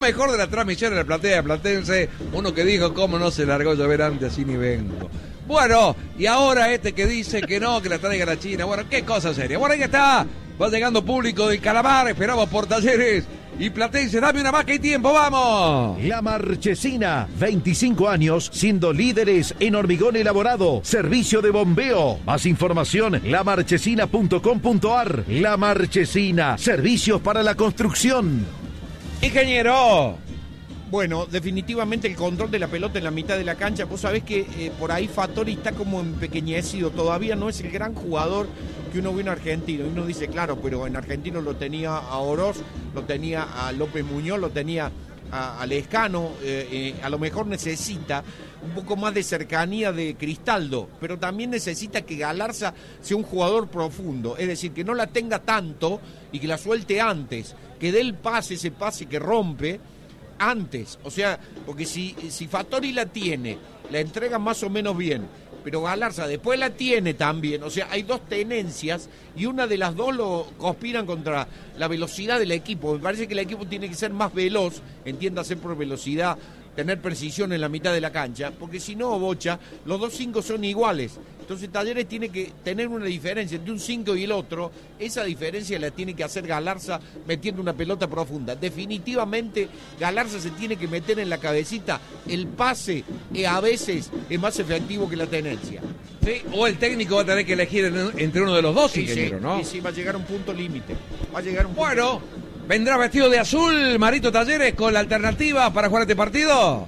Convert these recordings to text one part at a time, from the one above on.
mejor de la transmisión en la platea de Platense, uno que dijo cómo no se largó a llover antes, así ni vengo. Bueno, y ahora este que dice que no, que la traiga la China. Bueno, qué cosa seria. Bueno, ahí está, va llegando público del Calamar, esperamos por Talleres y Platense. Dame una más que hay tiempo, vamos. La Marchesina, 25 años siendo líderes en hormigón elaborado, servicio de bombeo. Más información, lamarchesina.com.ar. La Marchesina, servicios para la construcción. Ingeniero. Bueno, definitivamente el control de la pelota en la mitad de la cancha. Vos sabés que por ahí Fattori está como empequeñecido. Todavía no es el gran jugador que uno ve en Argentino. Y uno dice, claro, pero en Argentino lo tenía a Oroz, lo tenía a López Muñoz, lo tenía a Lescano. A lo mejor necesita un poco más de cercanía de Cristaldo, pero también necesita que Galarza sea un jugador profundo. Es decir, que no la tenga tanto y que la suelte antes. Que dé el pase, ese pase que rompe antes, o sea, porque si Fattori la tiene, la entrega más o menos bien, pero Galarza después la tiene también, o sea, hay dos tenencias y una de las dos lo conspiran contra la velocidad del equipo. Me parece que el equipo tiene que ser más veloz, entiéndase por velocidad, tener precisión en la mitad de la cancha, porque si no, Bocha, los dos 5 son iguales. Entonces Talleres tiene que tener una diferencia entre un 5 y el otro. Esa diferencia la tiene que hacer Galarza metiendo una pelota profunda. Definitivamente Galarza se tiene que meter en la cabecita. El pase a veces es más efectivo que la tenencia. Sí, o el técnico va a tener que elegir entre uno de los dos, ingeniero, ¿no? Sí, va a llegar a un punto límite. Bueno, ¿vendrá vestido de azul Marito Talleres con la alternativa para jugar este partido?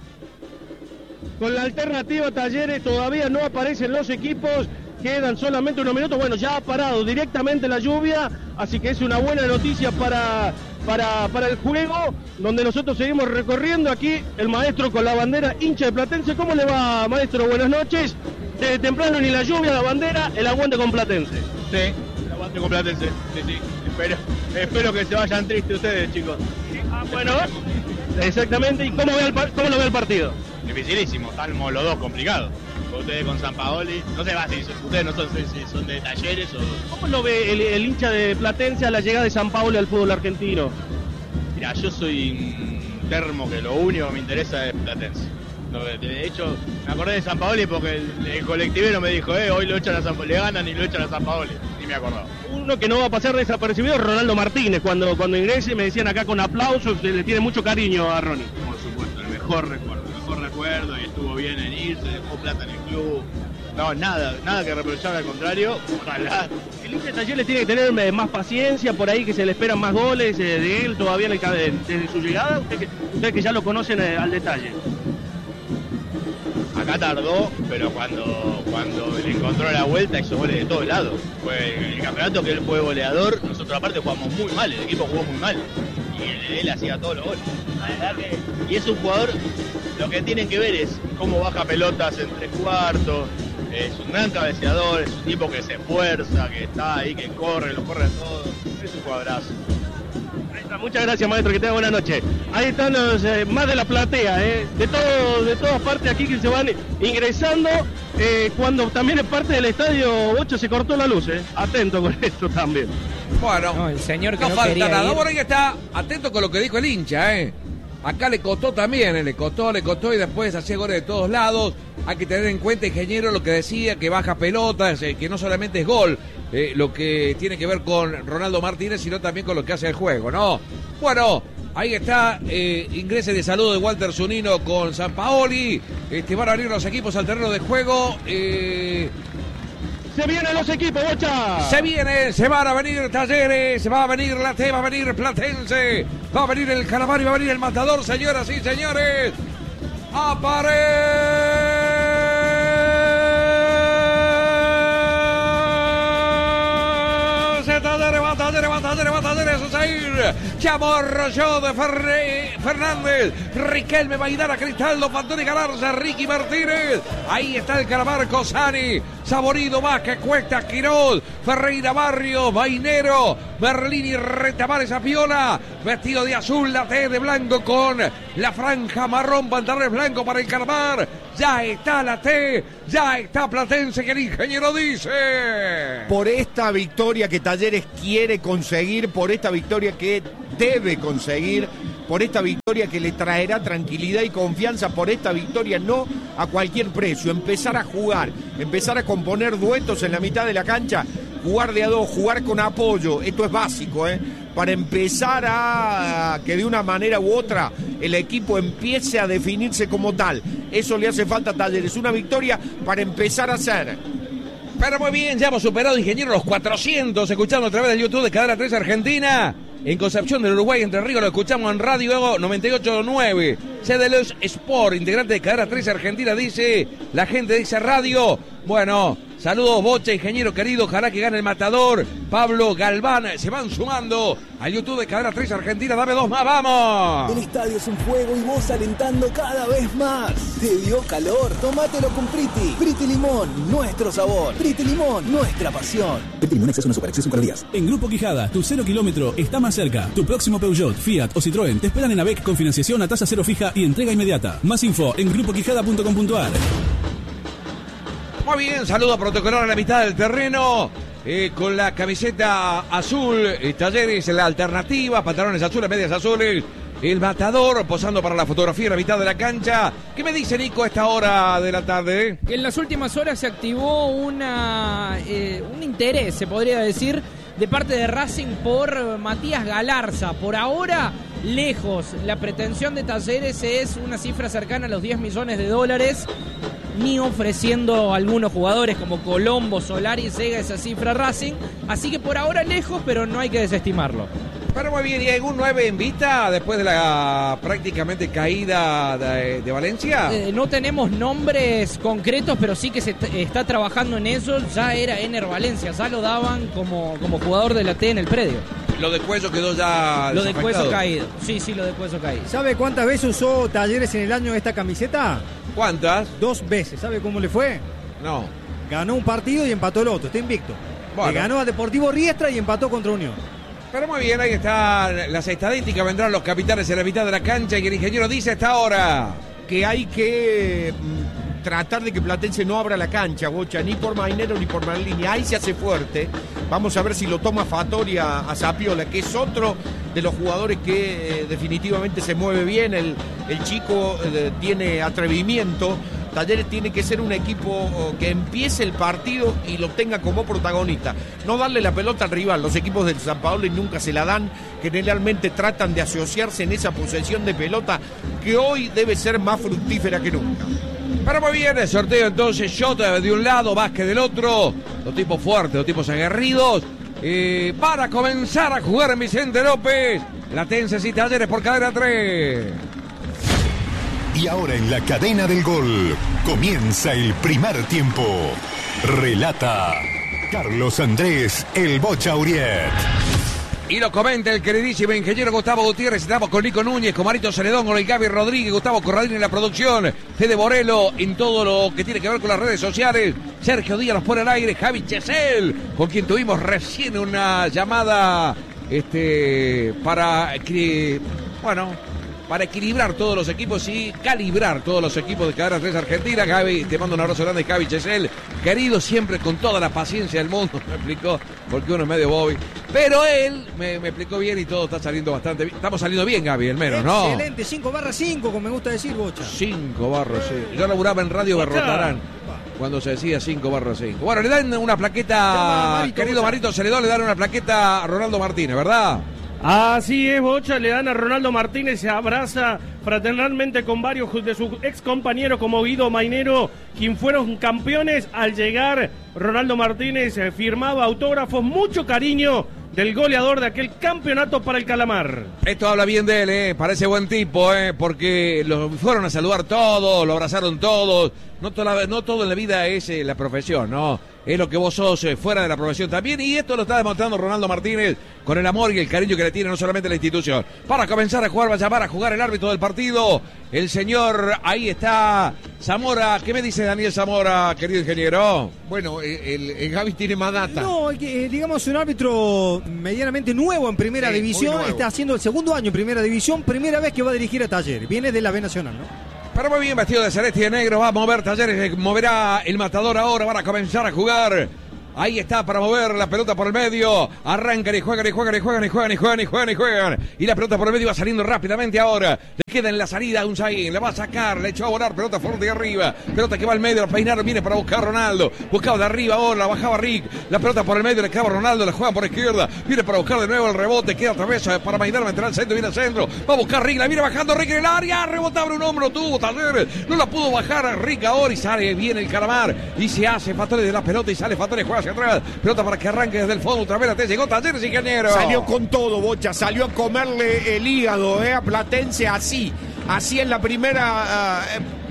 Con la alternativa Talleres todavía no aparecen los equipos, quedan solamente unos minutos. Bueno, ya ha parado directamente la lluvia, así que es una buena noticia para el juego, donde nosotros seguimos recorriendo. Aquí el maestro con la bandera hincha de Platense. ¿Cómo le va, maestro? Buenas noches. Desde temprano ni la lluvia, la bandera, el aguante con Platense. Sí, el aguante con Platense, sí. Espero que se vayan tristes ustedes, chicos. Bueno, exactamente. ¿Y cómo lo ve el partido? Dificilísimo, estamos los dos complicados. Ustedes con Sampaoli, no sé si ustedes no son, si son de Talleres o... ¿Cómo lo ve el hincha de Platense a la llegada de Sampaoli al fútbol argentino? Mira, yo soy un termo que lo único que me interesa es Platense. De hecho, me acordé de Sampaoli porque el colectivero me dijo, hoy lo echan a Sampaoli, le ganan y lo echan a Sampaoli. Y me acordaba. Uno que no va a pasar desapercibido es Ronaldo Martínez. Cuando ingrese me decían acá con aplausos que le tiene mucho cariño a Ronnie. Por supuesto, el mejor recuerdo y estuvo bien en irse, dejó plata en el club. No, nada que reprochar, al contrario, ojalá. El hincha de Talleres tiene que tener más paciencia por ahí, que se le esperan más goles de él todavía desde su llegada. Ustedes que ya lo conocen al detalle. Acá tardó, pero cuando le encontró la vuelta hizo goles de todos lados. Fue el campeonato que él fue goleador, nosotros aparte jugamos muy mal, el equipo jugó muy mal. Y él hacía todos los goles. Y es un jugador, lo que tienen que ver es cómo baja pelotas en 3 cuartos. Es un gran cabeceador, es un tipo que se esfuerza, que está ahí, que corre, lo corre a todos. Es un jugadorazo. Muchas gracias, maestro, que tenga buena noche. Ahí están los más de la platea, de todas partes aquí que se van ingresando, cuando también es parte del estadio 8 se cortó la luz, atento con esto también. Bueno, no, el señor que no falta nada. Ir. Bueno, ahí está, atento con lo que dijo el hincha, Acá le costó también, le costó y después hacía goles de todos lados. Hay que tener en cuenta, ingeniero, lo que decía, que baja pelotas, que no solamente es gol, lo que tiene que ver con Ronaldo Martínez, sino también con lo que hace el juego, ¿no? Bueno, ahí está, ingrese de saludo de Walter Zunino con Sampaoli. Van a abrir los equipos al terreno de juego. Se vienen los equipos, Bocha. Se van a venir Talleres, se va a venir la T, va a venir Platense, va a venir el Calamar y va a venir el Matador, señoras y señores. Talleres, Osair, Chamorro de Fernández, Riquelme, Maidana, Cristaldo, Fattori, Galarza, Ricky Martínez. Ahí está el Calamar, Cosani, Saborido, Vázquez, Cuesta, Quiroz, Ferreira, Barrio, Mainero, Merlini, Retamares, Apiola, vestido de azul, la T de blanco con la franja marrón, pantalones blancos para el Calamar. Ya está la T, ya está Platense, que el ingeniero dice. Por esta victoria que Talleres quiere conseguir, por esta victoria que debe conseguir, por esta victoria que le traerá tranquilidad y confianza, por esta victoria, no a cualquier precio, empezar a jugar, empezar a componer duetos en la mitad de la cancha, jugar de a dos, jugar con apoyo, esto es básico, para empezar a que de una manera u otra el equipo empiece a definirse como tal. Eso le hace falta a Talleres, una victoria para empezar a hacer. Pero muy bien, ya hemos superado, ingeniero, los 400, escuchando a través del YouTube de Cadena 3 Argentina. En Concepción del Uruguay, Entre Ríos, lo escuchamos en Radio 98.9. CDLOS Sport, integrante de Cadena 3 Argentina, dice, la gente dice radio. Bueno, saludos, Bocha, ingeniero querido, ojalá que gane el Matador. Pablo Galván, se van sumando al YouTube de Cadena 3 Argentina. Dame dos más, ¡vamos! El estadio es un juego y vos alentando cada vez más. ¿Te dio calor? Tómatelo con Priti. Priti Limón, nuestro sabor. Priti Limón, nuestra pasión. Priti Limón Exceso no Super, Exceso con días. En Grupo Quijada, tu 0 kilómetro está más cerca. Tu próximo Peugeot, Fiat o Citroën te esperan en AVEC con financiación a tasa cero fija y entrega inmediata. Más info en grupoquijada.com.ar. Muy bien, saludo protocolar a la mitad del terreno. Con la camiseta azul, Talleres, la alternativa, pantalones azules, medias azules. El Matador posando para la fotografía en la mitad de la cancha. ¿Qué me dice Nico a esta hora de la tarde? Que en las últimas horas se activó un interés, se podría decir, de parte de Racing por Matías Galarza. Por ahora, lejos. La pretensión de Talleres es una cifra cercana a los $10 millones, ni ofreciendo a algunos jugadores como Colombo, Solari, llega esa cifra Racing. Así que por ahora lejos, pero no hay que desestimarlo. Pero muy bien, ¿y algún 9 en vista después de la prácticamente caída de Valencia? No tenemos nombres concretos, pero sí que se está trabajando en eso. Ya era Ener Valencia, ya lo daban como jugador de la T en el predio. Lo de Cuello quedó ya Lo de Cuello caído. Sí, lo de Cuello caído. ¿Sabe cuántas veces usó Talleres en el año esta camiseta? ¿Cuántas? 2 veces. ¿Sabe cómo le fue? No. Ganó un partido y empató el otro. Está invicto. Bueno. Le ganó a Deportivo Riestra y empató contra Unión. Pero muy bien, ahí están las estadísticas, vendrán los capitanes en la mitad de la cancha y el ingeniero dice a esta hora que hay que tratar de que Platense no abra la cancha, Bocha, ni por Mainero ni por Marlini. Ahí se hace fuerte. Vamos a ver si lo toma Fattori a Zapiola, que es otro de los jugadores que definitivamente se mueve bien. El chico tiene atrevimiento. Talleres tiene que ser un equipo que empiece el partido y lo tenga como protagonista. No darle la pelota al rival. Los equipos del San Paolo nunca se la dan. Generalmente tratan de asociarse en esa posesión de pelota que hoy debe ser más fructífera que nunca. Pero muy bien, el sorteo entonces, Shot de un lado, Vázquez del otro. Los tipos fuertes, los tipos aguerridos. Para comenzar a jugar en Vicente López. Platense y Talleres por Cadena 3. Y ahora en la cadena del gol comienza el primer tiempo. Relata Carlos Andrés El Bocha Uriet. Y lo comenta el queridísimo ingeniero Gustavo Gutiérrez. Estamos con Nico Núñez, con Marito Celedón, con el Gaby Rodríguez, Gustavo Corradini en la producción, Fede Borello en todo lo que tiene que ver con las redes sociales. Sergio Díaz nos pone al aire, Javi Chesel, con quien tuvimos recién una llamada para equilibrar todos los equipos y calibrar todos los equipos de Cadena 3 Argentina. Javi, te mando un abrazo grande, Javi Chesel, querido siempre con toda la paciencia del mundo, me explicó, porque uno es medio bobby, pero él me explicó bien y todo está saliendo bastante bien. Estamos saliendo bien, Gaby, al menos, ¿no? Excelente, 5/5, como me gusta decir, Bocha. 5/5. Yo laburaba en Radio Berrotarán cuando se decía 5/5. Bueno, le dan una plaqueta, Marito, querido Marito Celedón, le dan una plaqueta a Ronaldo Martínez, ¿verdad? Así es, Bocha, le dan a Ronaldo Martínez, se abraza fraternalmente con varios de sus ex compañeros como Guido Mainero, quien fueron campeones. Al llegar Ronaldo Martínez firmaba autógrafos, mucho cariño del goleador de aquel campeonato para el Calamar. Esto habla bien de él, parece buen tipo, porque lo fueron a saludar todos, lo abrazaron todos. No todo en la vida es la profesión, ¿no? Es lo que vos sos fuera de la profesión también, y esto lo está demostrando Ronaldo Martínez con el amor y el cariño que le tiene no solamente a la institución. Para comenzar a jugar, va a llamar a jugar el árbitro del partido, el señor, ahí está, Zamora. ¿Qué me dice Daniel Zamora, querido ingeniero? Bueno, el Gaby tiene más data. No, digamos un árbitro medianamente nuevo en Primera División, está haciendo el segundo año en Primera División, primera vez que va a dirigir a Talleres, viene de la B Nacional, ¿no? Pero muy bien, vestido de celeste y de negro, va a mover Talleres, moverá el Matador ahora, van a comenzar a jugar Ahí está para mover la pelota por el medio. Arrancan y juegan y juegan y juegan y juegan y juegan y juegan y juegan. Y la pelota por el medio va saliendo rápidamente ahora. Le queda en la salida a Unzaín. Le va a sacar, le echó a volar. Pelota fuerte de arriba. Pelota que va al medio. El peinar viene para buscar a Ronaldo. Buscaba de arriba ahora. La bajaba Rick. La pelota por el medio. Le quedaba a Ronaldo. Le juega por izquierda. Viene para buscar de nuevo el rebote. Queda otra vez para Maidana. Meterá al centro. Viene al centro. Va a buscar Rick. La viene bajando Rick en el área. Rebotaba un hombro. Tuvo Talleres. No la pudo bajar a Rick ahora. Y sale bien el Calamar. Y se hace Fatore de la pelota. Y sale Fatore. Juega hacia atrás. Pelota para que arranque desde el fondo. Otra vez llegó Talleres, ingeniero. Salió con todo, Bocha. Salió a comerle el hígado a Platense así. Así en la primera...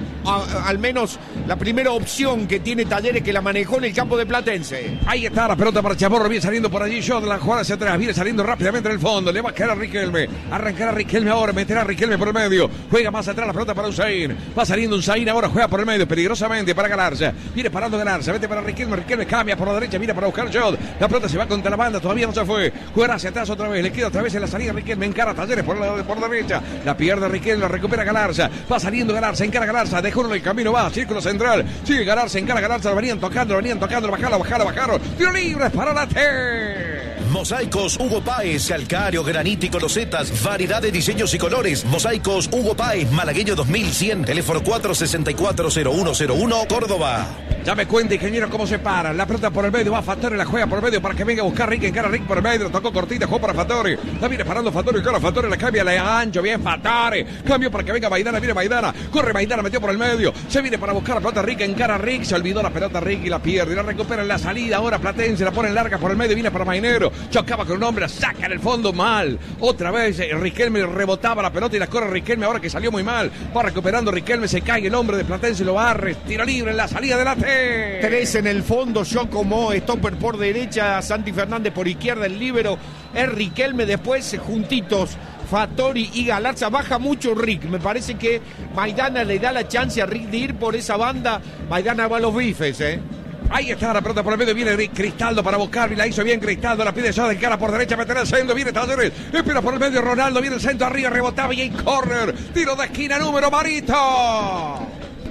al menos la primera opción que tiene Talleres, que la manejó en el campo de Platense. Ahí está la pelota para Chamorro, viene saliendo por allí, Shot, la jugada hacia atrás, viene saliendo rápidamente en el fondo, le va a quedar a Riquelme, arrancará Riquelme ahora, meterá a Riquelme por el medio, juega más atrás la pelota para Unzaín, va saliendo Unzaín ahora, juega por el medio, peligrosamente para Galarza, viene parando Galarza, vete para Riquelme, Riquelme cambia por la derecha, viene para buscar Shot, la pelota se va contra la banda, todavía no se fue, juega hacia atrás otra vez, le queda otra vez en la salida Riquelme, encara a Talleres por la derecha, la pierde Riquelme, la recupera Galarza, va saliendo Galarza, encara Galarza, dejó uno el camino, va, círculo central, sigue Galarza, encara Galarza, lo venían tocando, bajaron, tiro libre para la T. Mosaicos Hugo Páez, calcáreo, granítico, losetas, variedad de diseños y colores. Mosaicos Hugo Páez, Malagueño 2100, teléfono 464-0101, Córdoba. Ya me cuenta, ingeniero, cómo se para. La pelota por el medio, va Fatore, la juega por el medio para que venga a buscar Rick, encara Rick por el medio, tocó cortita, jugó para Fatore. La viene parando Fatore, encara Fatore, la cambia, la ancho, bien Fatore. Cambio para que venga Maidana, viene Maidana, corre Maidana, metió por el medio. Se viene para buscar la pelota Rick, encara Rick, se olvidó la pelota Rick y la pierde. Y la recupera en la salida, ahora Platense, la pone en larga por el medio, viene para Mainero. Chocaba con un hombre, saca en el fondo mal. Otra vez Riquelme rebotaba la pelota y la corre Riquelme ahora que salió muy mal. Va recuperando Riquelme, se cae el hombre de Platense, lo barre, tiro libre en la salida de la T. 3 en el fondo, yo como stopper por derecha, Santi Fernández por izquierda, el líbero es Riquelme, después juntitos Fattori y Galarza. Baja mucho Rick, me parece que Maidana le da la chance a Rick de ir por esa banda. Maidana va a los bifes, Ahí está la pelota por el medio, viene Cristaldo para buscar y la hizo bien Cristaldo, la pide ya de cara por derecha, meterá el centro, viene Talleres, espera por el medio Ronaldo, viene el centro arriba, rebotaba y hay corner, tiro de esquina número Marito.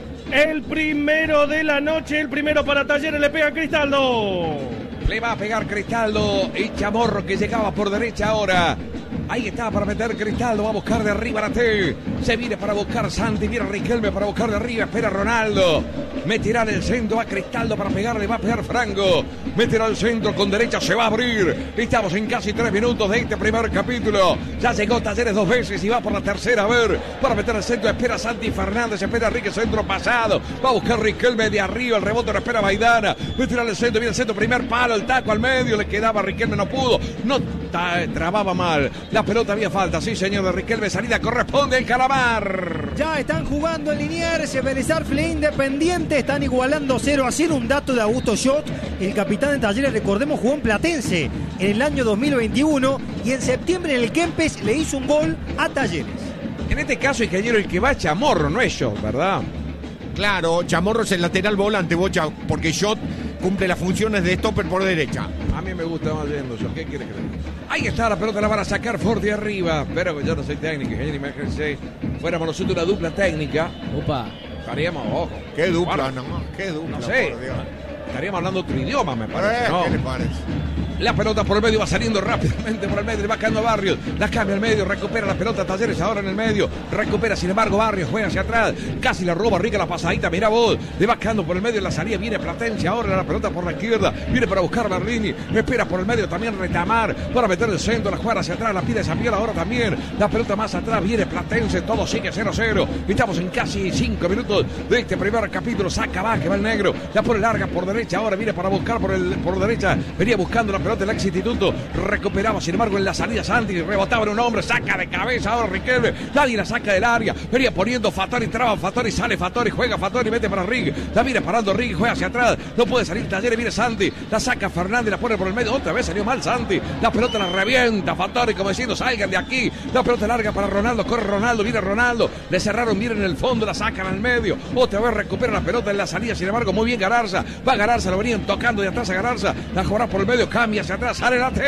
El primero de la noche, el primero para Talleres, le pega Cristaldo. Le va a pegar Cristaldo y Chamorro que llegaba por derecha ahora. Ahí está para meter Cristaldo, va a buscar de arriba la T. Se viene para buscar Santi, viene Riquelme para buscar de arriba, espera Ronaldo. Meterá en el centro, va Cristaldo para pegarle, va a pegar Franco. Meterá al centro con derecha, se va a abrir. Estamos en casi 3 minutos de este primer capítulo. Ya llegó Talleres 2 veces y va por la tercera, a ver. Para meter al centro, espera Santi Fernández, espera Rique, centro pasado. Va a buscar Riquelme de arriba, el rebote lo espera Maidana. Meterá al centro, viene el centro, primer palo, el taco al medio, le quedaba Riquelme, no pudo. No trababa mal. La pelota había falta, sí señor, de Riquelme, salida corresponde el Calamar. Ya están jugando en Liniers, Vélez Arfield Independiente, están igualando 0-0, un dato de Augusto Schott, el capitán de Talleres, recordemos, jugó en Platense en el año 2021 y en septiembre en el Kempes le hizo un gol a Talleres. En este caso, ingeniero, el que va a Chamorro, no es Schott, ¿verdad? Claro, Chamorro es el lateral volante, Bocha, porque Schott cumple las funciones de stopper por derecha. A mí me gusta más yendo, ¿qué quiere que le diga? Ahí está la pelota, la van a sacar Ford de arriba. Pero yo no soy técnico, ingeniero, imagínense. Fuéramos nosotros una dupla técnica. Opa. Estaríamos, ojo. ¿Qué dupla, no? ¿Qué dupla? No sé. Estaríamos hablando otro idioma, me parece. ¿Qué le parece? La pelota por el medio va saliendo rápidamente por el medio, le va quedando a Barrios, la cambia al medio, recupera la pelota Talleres ahora en el medio, recupera sin embargo Barrios, juega hacia atrás, casi la roba Rica la pasadita, mira vos, le va quedando por el medio en la salida, viene Platense ahora la pelota por la izquierda, viene para buscar a Bernini, espera por el medio también Retamar, para meter el centro, la juega hacia atrás, la pide Sampiel ahora también, la pelota más atrás, viene Platense, todo sigue 0-0, estamos en casi 5 minutos de este primer capítulo, saca va, que va el negro, la pone larga por derecha, ahora viene para buscar por derecha, venía buscando la pelota el ex instituto, recuperaba sin embargo en la salida Santi, rebotaba en un hombre, saca de cabeza ahora Riquelme, nadie la saca del área, venía poniendo Fattori, traba Fattori, sale Fattori, juega Fattori, mete para Rig, la viene parando Rig, juega hacia atrás, no puede salir Talleres, viene Santi, la saca Fernández, la pone por el medio, otra vez salió mal Santi, la pelota la revienta Fattori como diciendo salgan de aquí, la pelota larga para Ronaldo, corre Ronaldo, viene Ronaldo, le cerraron bien en el fondo, la sacan al medio, otra vez recupera la pelota en la salida, sin embargo muy bien Galarza, va Galarza, lo venían tocando de atrás a Galarza, la jugará por el medio, cambia hacia atrás, sale la T.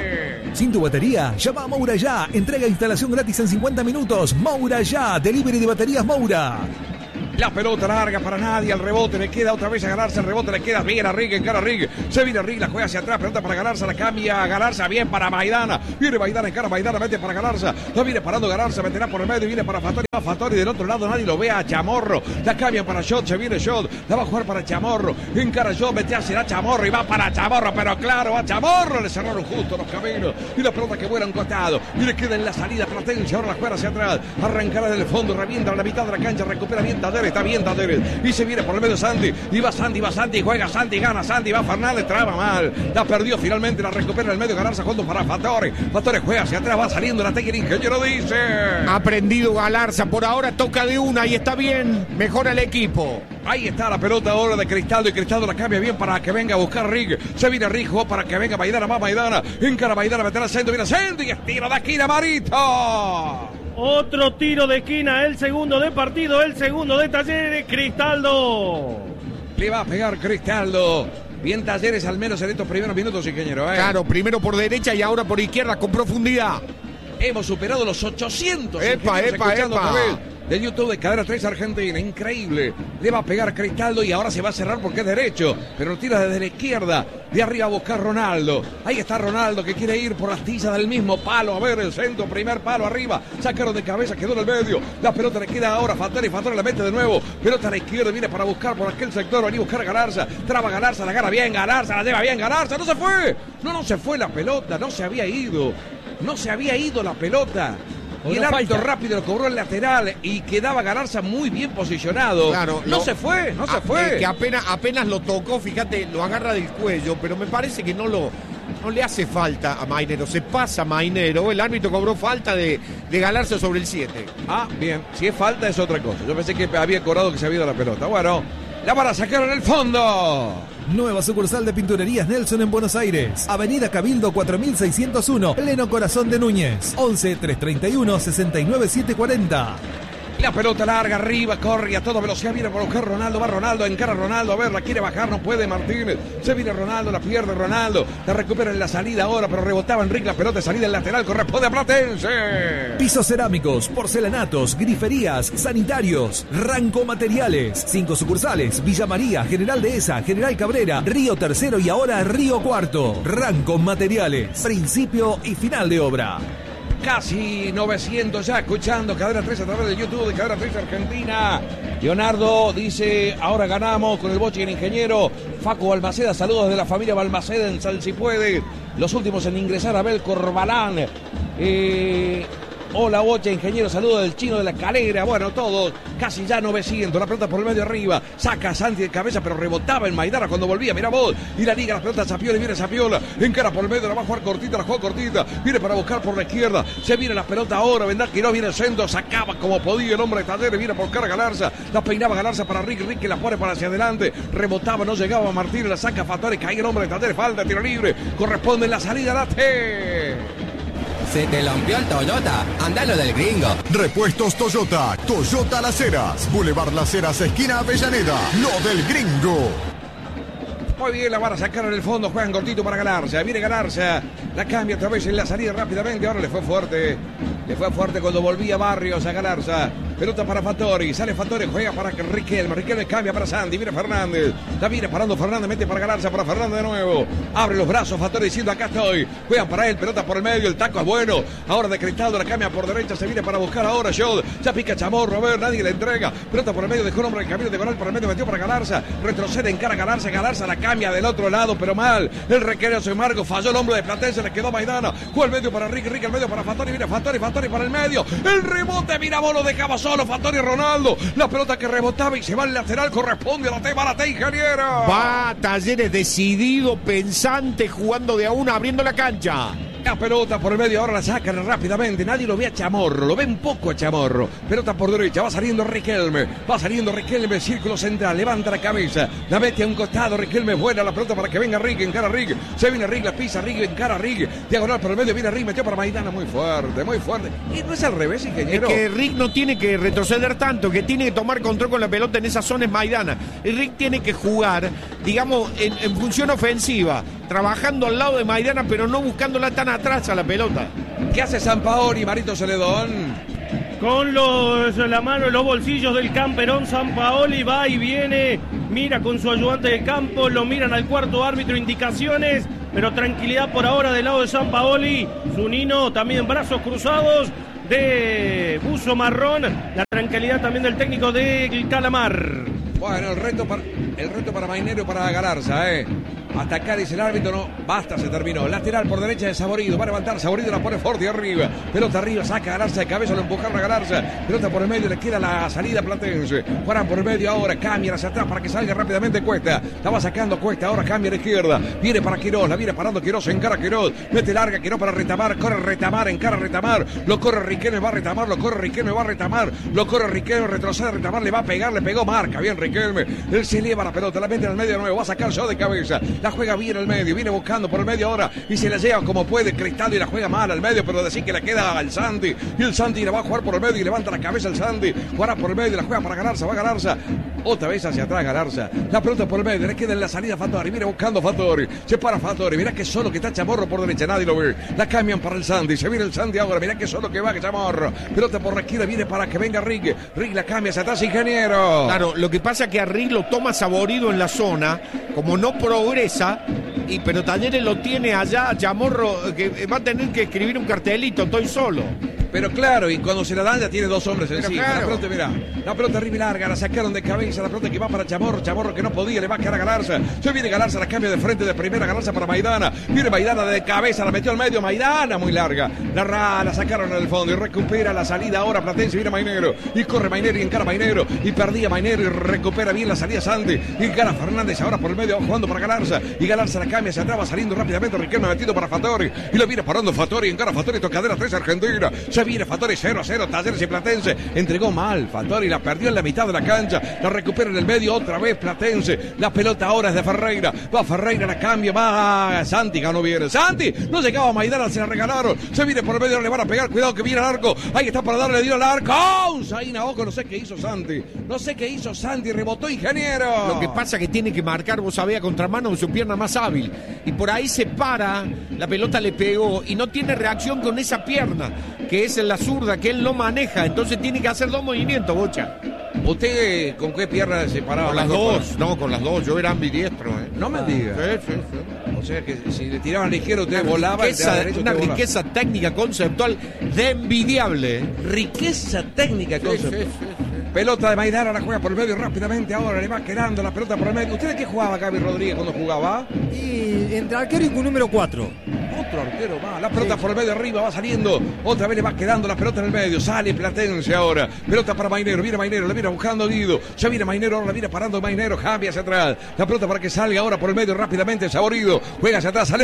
Sin tu batería, llama a Moura Ya. Entrega e instalación gratis en 50 minutos. Moura Ya, delivery de baterías Moura. La pelota larga para nadie, al rebote le queda otra vez a Galarza, el rebote le queda bien a Rig, encara a Rig, se viene Rig, la juega hacia atrás, pelota para Galarza, la cambia a Galarza, bien para Maidana, viene Maidana, encara a Maidana, mete para Galarza, no viene parando Galarza, meterá por el medio, viene para Fattori, va Fattori del otro lado, nadie lo ve a Chamorro, la cambia para Shot, se viene Shot, la va a jugar para Chamorro, encara Shot, mete hacia Chamorro y va para Chamorro, pero claro, a Chamorro, le cerraron justo los caminos, y la pelota que vuela a un costado, y le queda en la salida Platense, ahora la juega hacia atrás, arrancará del fondo, revienta a la mitad de la cancha, recupera bien Taderes, está bien Taderes, y se viene por el medio Santi, y va Santi, juega Santi, gana Santi, va Fernández, traba mal, la perdió finalmente, la recupera en el medio, Galarza jugando para Fattori, Fattori juega hacia atrás, va saliendo la técnica, el ingeniero dice. Ha aprendido Galarza, por ahora toca de una y está bien, mejora el equipo. Ahí está la pelota ahora de Cristaldo, y Cristaldo la cambia bien para que venga a buscar Rig, se viene Rig, jugó para que venga Maidana, va Maidana, encara Maidana, meterá al centro, viene al centro y estira de esquina Marito. Otro tiro de esquina, el segundo de partido, el segundo de Talleres, Cristaldo. Le va a pegar Cristaldo. Bien Talleres al menos en estos primeros minutos, ingeniero. Claro, primero por derecha y ahora por izquierda con profundidad. Hemos superado los 800. Epa. De YouTube de Cadena 3 Argentina, increíble. Le va a pegar Cristaldo y ahora se va a cerrar porque es derecho, pero lo tira desde la izquierda, de arriba a buscar Ronaldo. Ahí está Ronaldo que quiere ir por la astilla del mismo palo. A ver el centro, primer palo arriba, sacaron de cabeza, quedó en el medio. La pelota le queda ahora Fattori la mete de nuevo. Pelota a la izquierda, viene para buscar por aquel sector, venía a buscar a Galarza. Traba Galarza, la agarra bien Galarza, la lleva bien Galarza. No se fue. No se fue la pelota, no se había ido la pelota. Y el árbitro rápido lo cobró el lateral y quedaba Galarza muy bien posicionado. Claro, se fue. Que apenas lo tocó, fíjate, lo agarra del cuello, pero me parece que no le hace falta a Mainero, se pasa Mainero. El árbitro cobró falta de Galarza sobre el 7. Ah, bien, si es falta es otra cosa. Yo pensé que había cobrado que se había ido la pelota. Bueno, la van a sacar en el fondo. Nueva sucursal de Pinturerías Nelson en Buenos Aires. Avenida Cabildo 4601, pleno corazón de Núñez. 11 331 69 740. La pelota larga arriba, corre a toda velocidad, viene por buscar Ronaldo, va Ronaldo, encara a Ronaldo, a ver, la quiere bajar, no puede Martínez, se viene Ronaldo, la pierde Ronaldo, la recupera en la salida ahora, pero rebotaba Enrique, la pelota de salida en lateral, corresponde a Platense. Pisos cerámicos, porcelanatos, griferías, sanitarios, Ranco Materiales, 5 sucursales, Villa María, General Dehesa, General Cabrera, Río Tercero y ahora Río Cuarto. Ranco Materiales, principio y final de obra. Casi 900 ya escuchando Cadena 3 a través de YouTube de Cadena 3 Argentina. Leonardo dice, ahora ganamos con el Boche y el ingeniero. Facu Balmaceda, saludos de la familia Balmaceda en Sal Si Puede. Los últimos en ingresar, Abel Corbalán. Hola Boche, ingeniero, saludos del Chino de la Calera. Bueno, todos, casi ya 900. La pelota por el medio arriba. Saca a Santi de cabeza, pero rebotaba en Maidana cuando volvía. Mira vos. Y la liga, la pelota Zapiola, y viene Zapiola. Encara por el medio, la va a jugar cortita, la juega cortita. Viene para buscar por la izquierda. Se viene la pelota ahora. Vendrá que no viene el centro. Sacaba como podía el hombre de Talleres. Viene a buscar a Galarza. La peinaba Galarza para Rick que la pone para hacia adelante. Rebotaba, no llegaba Martínez. La saca Fattori. Cae el hombre de Talleres. Falta, tiro libre. Corresponde en la salida. Late. Se te rompió el Toyota, andalo del gringo. Repuestos Toyota, Toyota Las Heras, Boulevard Las Heras, esquina Avellaneda, lo del gringo. Muy bien, la van a sacar en el fondo, juegan cortito para Galarza, viene Galarza, la cambia otra vez en la salida rápidamente, ahora le fue fuerte cuando volvía Barrios a Galarza. Pelota para Fattori, sale Fattori, juega para Riquelme cambia para Santi, viene Fernández, la viene parando Fernández, mete para Galarza, para Fernández de nuevo, abre los brazos Fattori diciendo acá estoy, juegan para él, pelota por el medio, el taco es bueno, ahora de Cristaldo la cambia por derecha, se viene para buscar ahora Shot, ya pica Chamorro, a ver, nadie le entrega, pelota por el medio, dejó un hombre en camino de Gonal por el medio, metió para Galarza, retrocede, encara Galarza, Galarza la cambia del otro lado, pero mal, el requerido sin embargo, falló el hombre de Platense, le quedó Maidana, juega el medio para Rick el medio para Fattori, viene Fattori para el medio, el rebote, mira vos lo dejaba solo, Fattori Ronaldo, la pelota que rebotaba y se va al lateral, corresponde a la T, ingeniero. Va Talleres decidido, pensante, jugando de a una, abriendo la cancha. La pelota por el medio, ahora la sacan rápidamente, nadie lo ve a Chamorro, lo ve un poco a Chamorro, pelota por derecha, va saliendo Riquelme, círculo central, levanta la cabeza, la mete a un costado, Riquelme buena la pelota para que venga Rick, encara Rick, se viene Rick, la pisa Rick, encara Rick, diagonal por el medio, viene Rick, metió para Maidana, muy fuerte, y no es al revés, ingeniero. Es que Rick no tiene que retroceder tanto, que tiene que tomar control con la pelota en esa zona es Maidana, y Rick tiene que jugar, digamos, en función ofensiva, trabajando al lado de Maidana, pero no buscándola tan atrás a la pelota. ¿Qué hace Sampaoli, Marito Celedón? con la mano en los bolsillos del camperón Sampaoli, va y viene, mira con su ayudante de campo, lo miran al cuarto árbitro, indicaciones, pero tranquilidad por ahora del lado de Sampaoli. Zunino también brazos cruzados de buzo marrón, la tranquilidad también del técnico del Calamar. Bueno, el reto para Mainero y para Galarza, Hasta acá dice el árbitro, no, basta, se terminó. Lateral por derecha de Saborido, va a levantar Saborido, la pone fuerte arriba. Pelota arriba, saca Galarza de cabeza, lo empujaron a Galarza. Pelota por el medio, le queda la salida Platense. Juegan por el medio ahora, cambia hacia atrás para que salga rápidamente Cuesta. La va sacando Cuesta, ahora cambia a la izquierda. Viene para Quirós, la viene parando Quirós, encara Quirós. Mete larga Quirós para Retamar, corre Retamar, encara Retamar. Lo corre Riquelme, va a Retamar, lo corre Riquelme, va a Retamar. Lo corre Riquelme, retrocede Retamar, le va a pegar, le pegó, marca bien Riquelme. Él se eleva la pelota, la mete en el medio de nuevo, va a sacar yo de cabeza. La juega bien al medio, viene buscando por el medio ahora y se la lleva como puede Cristaldo y la juega mal al medio, pero decir que le queda al Santi. Y el Santi le va a jugar por el medio y levanta la cabeza el Santi. Jugará por el medio, la juega para Galarza, va Galarza. Otra vez hacia atrás Galarza. La pelota por el medio, le queda en la salida Fattori. Viene buscando Fattori. Se para Fattori. Mirá que solo que está Chamorro por derecha, nadie lo ve. La cambian para el Santi. Se viene el Santi ahora. Mirá que solo que va que Chamorro. Pelota por la izquierda, viene para que venga Rick. Rick la cambia hacia atrás, ingeniero. Claro, lo que pasa es que a Rick lo toma Saborido en la zona. Como no progresa, pero Talleres lo tiene allá, Chamorro, que va a tener que escribir un cartelito, estoy solo. Pero claro, y cuando se la dan ya tiene dos hombres encima. Claro. La pelota, mirá, la pelota arriba y larga, la sacaron de cabeza, la pelota que va para Chamorro, Chamorro que no podía, le va a quedar a Galarza. Se viene Galarza, la cambia de frente de primera, Galarza para Maidana. Viene Maidana de cabeza, la metió al medio, Maidana muy larga. La sacaron en el fondo y recupera la salida ahora Platense, viene Mainero. Y corre Mainero y encara Mainero. Y perdía Mainero y recupera bien la salida Santi. Y gana Fernández ahora por el medio, jugando para Galarza. Y Galarza la cambia, se atrás, va saliendo rápidamente Riquelme metido para Fattori. Y lo viene parando Fattori, encara Fattori, tocadera 3 Argentina. Se viene Fattori 0-0, Talleres y Platense. Entregó mal Fattori, la perdió en la mitad de la cancha. La recupera en el medio otra vez Platense. La pelota ahora es de Ferreira. Va Ferreira, la cambia, va Santi, ganó bien. Santi, no llegaba a Maidana, se la regalaron. Se viene por el medio, le van a pegar. Cuidado que viene el arco. Ahí está para darle, dio el arco. ¡Oh! Zaina Oco, no sé qué hizo Santi. No sé qué hizo Santi, rebotó ingeniero. Lo que pasa es que tiene que marcar, vos sabés, a contramano con su pierna más hábil. Y por ahí se para, la pelota le pegó y no tiene reacción con esa pierna, que es la zurda, que él no maneja. Entonces tiene que hacer dos movimientos, Bocha. ¿Usted con qué pierna se paraba? Con las dos. No, con las dos. Yo era ambidiestro. No me diga. Sí. O sea que si le tiraban a la izquierda usted volaba. Una riqueza técnica conceptual de envidiable. Riqueza técnica conceptual. Sí. Pelota de Maidana, la juega por el medio rápidamente. Ahora le va quedando la pelota por el medio. ¿Usted de qué jugaba, Gaby Rodríguez, cuando jugaba? Y entre arquero y con número 4. Otro arquero va, la pelota por el medio arriba, va saliendo. Otra vez le va quedando la pelota en el medio. Sale Platense ahora. Pelota para Mainero, viene Mainero, la viene buscando Guido. Ya viene Mainero, ahora la viene parando Mainero. Cambia hacia atrás. La pelota para que salga ahora por el medio rápidamente. Saborido. Juega hacia atrás, sale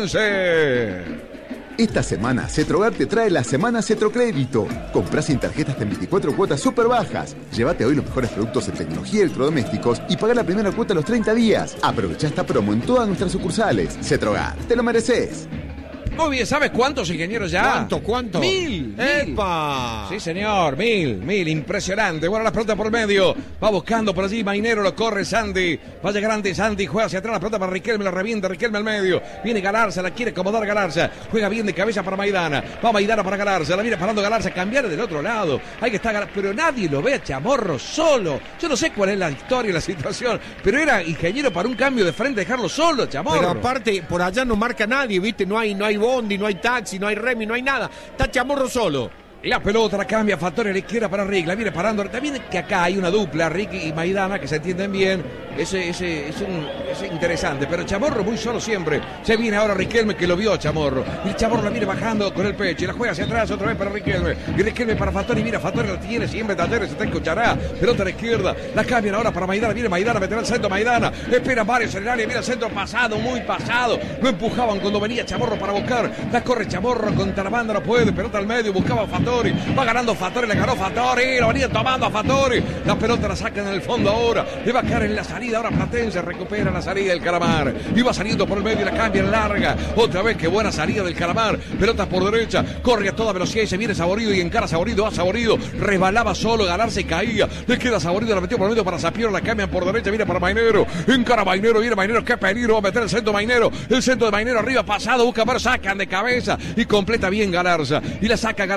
Platense. Esta semana, Cetrogar te trae la semana Cetrocrédito. Comprá sin tarjetas en 24 cuotas súper bajas. Llévate hoy los mejores productos en tecnología y electrodomésticos y pagá la primera cuota a los 30 días. Aprovechá esta promo en todas nuestras sucursales. Cetrogar, te lo mereces. Muy bien, ¿sabes cuántos ingenieros ya? ¿Cuánto? ¡Mil! ¡Epa! Sí, señor, mil, impresionante. Bueno, la pelota por el medio, va buscando por allí, Mainero, lo corre Santi, va llegando Santi, juega hacia atrás, la pelota para Riquelme, la revienta Riquelme al medio, viene Galarza, la quiere acomodar Galarza, juega bien de cabeza para Maidana, va Maidana para Galarza, la viene parando Galarza, cambiar del otro lado, ahí que está Galarza, pero nadie lo ve a Chamorro solo, yo no sé cuál es la historia y la situación, pero era ingeniero para un cambio de frente, dejarlo solo, Chamorro. Pero aparte, por allá no marca nadie, ¿viste? No hay bondi, no hay taxi, no hay remi, no hay nada. Está Chamorro solo. La pelota la cambia Fattori a la izquierda para Rick, la viene parando. También que acá hay una dupla, Rick y Maidana, que se entienden bien. Es interesante, pero Chamorro muy solo siempre. Se viene ahora Riquelme, que lo vio Chamorro. Y el Chamorro la viene bajando con el pecho y la juega hacia atrás otra vez para Riquelme. Y Riquelme para Fattori, mira, Fattori la tiene siempre Talleres, se está escuchará. Pelota a la izquierda, la cambian ahora para Maidana. Viene Maidana, meterá el centro Maidana. Esperan varios en el área, mira el centro pasado, muy pasado. Lo empujaban cuando venía Chamorro para buscar. La corre Chamorro contra la banda, no puede. Pelota al medio, buscaba Fattori. Va ganando Fattori, le ganó Fattori, lo venía tomando a Fattori. La pelota la sacan en el fondo ahora. Le va a caer en la salida. Ahora Platense recupera la salida del Calamar. Y va saliendo por el medio y la cambia en larga. Otra vez, qué buena salida del Calamar. Pelota por derecha. Corre a toda velocidad y se viene Saborido y encara Saborido. Va Saborido. Resbalaba solo, ganarse y caía. Le queda Saborido, la metió por el medio para Sapiero. La cambian por derecha. Viene para Mainero. Encara Mainero. Viene Mainero. Qué peligro. Va a meter el centro Mainero. El centro de Mainero arriba pasado. Busca ver. Sacan de cabeza. Y completa bien Galarza. Y la saca Galarza.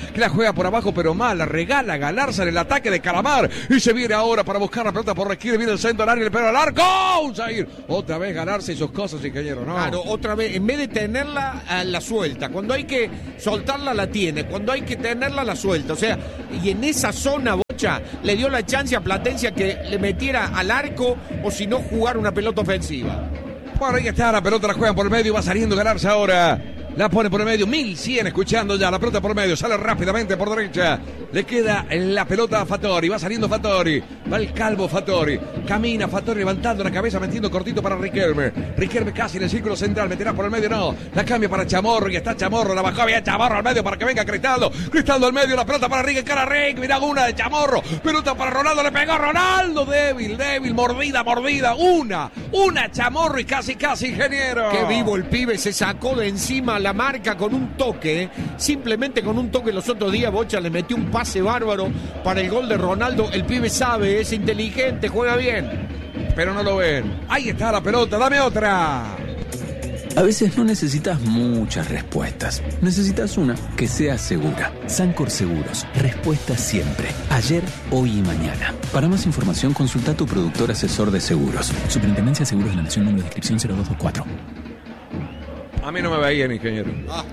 que la juega por abajo pero mal, la regala Galarza en el ataque de Calamar y se viene ahora para buscar la pelota por la izquierda, viene el centro al área, le pega al arco, Zair. Otra vez Galarza y sus cosas, ingeniero, ¿no? Claro, otra vez, en vez de tenerla, la suelta. Cuando hay que soltarla, la tiene. Cuando hay que tenerla, la suelta. O sea, y en esa zona, Bocha, le dio la chance a Platense que le metiera al arco o si no, jugar una pelota ofensiva. Bueno, ahí está, la pelota la juegan por el medio, va saliendo Galarza ahora. La pone por el medio, 1100 escuchando ya, la pelota por el medio, sale rápidamente por derecha. Le queda la pelota a Fattori, va saliendo Fattori, va el calvo Fattori. Camina Fattori levantando la cabeza, metiendo cortito para Riquelme. Riquelme casi en el círculo central, meterá por el medio, no. La cambia para Chamorro y está Chamorro, la bajó bien Chamorro al medio para que venga Cristaldo. Cristaldo al medio, la pelota para Rick, cara Rick, mirá una de Chamorro. Pelota para Ronaldo, le pegó Ronaldo, débil, mordida. Una Chamorro y casi, ingeniero. Qué vivo el pibe, se sacó de encima la marca con un toque, simplemente con un toque. Los otros días Bocha le metió un pase bárbaro para el gol de Ronaldo. El pibe sabe, es inteligente, juega bien, pero no lo ven. Ahí está la pelota, dame otra. A veces no necesitas muchas respuestas, necesitas una que sea segura. Sancor Seguros, respuesta siempre, ayer, hoy y mañana. Para más información consulta a tu productor asesor de seguros. Superintendencia de Seguros de la Nación, número de inscripción 0224. A mí no me veían, ingeniero.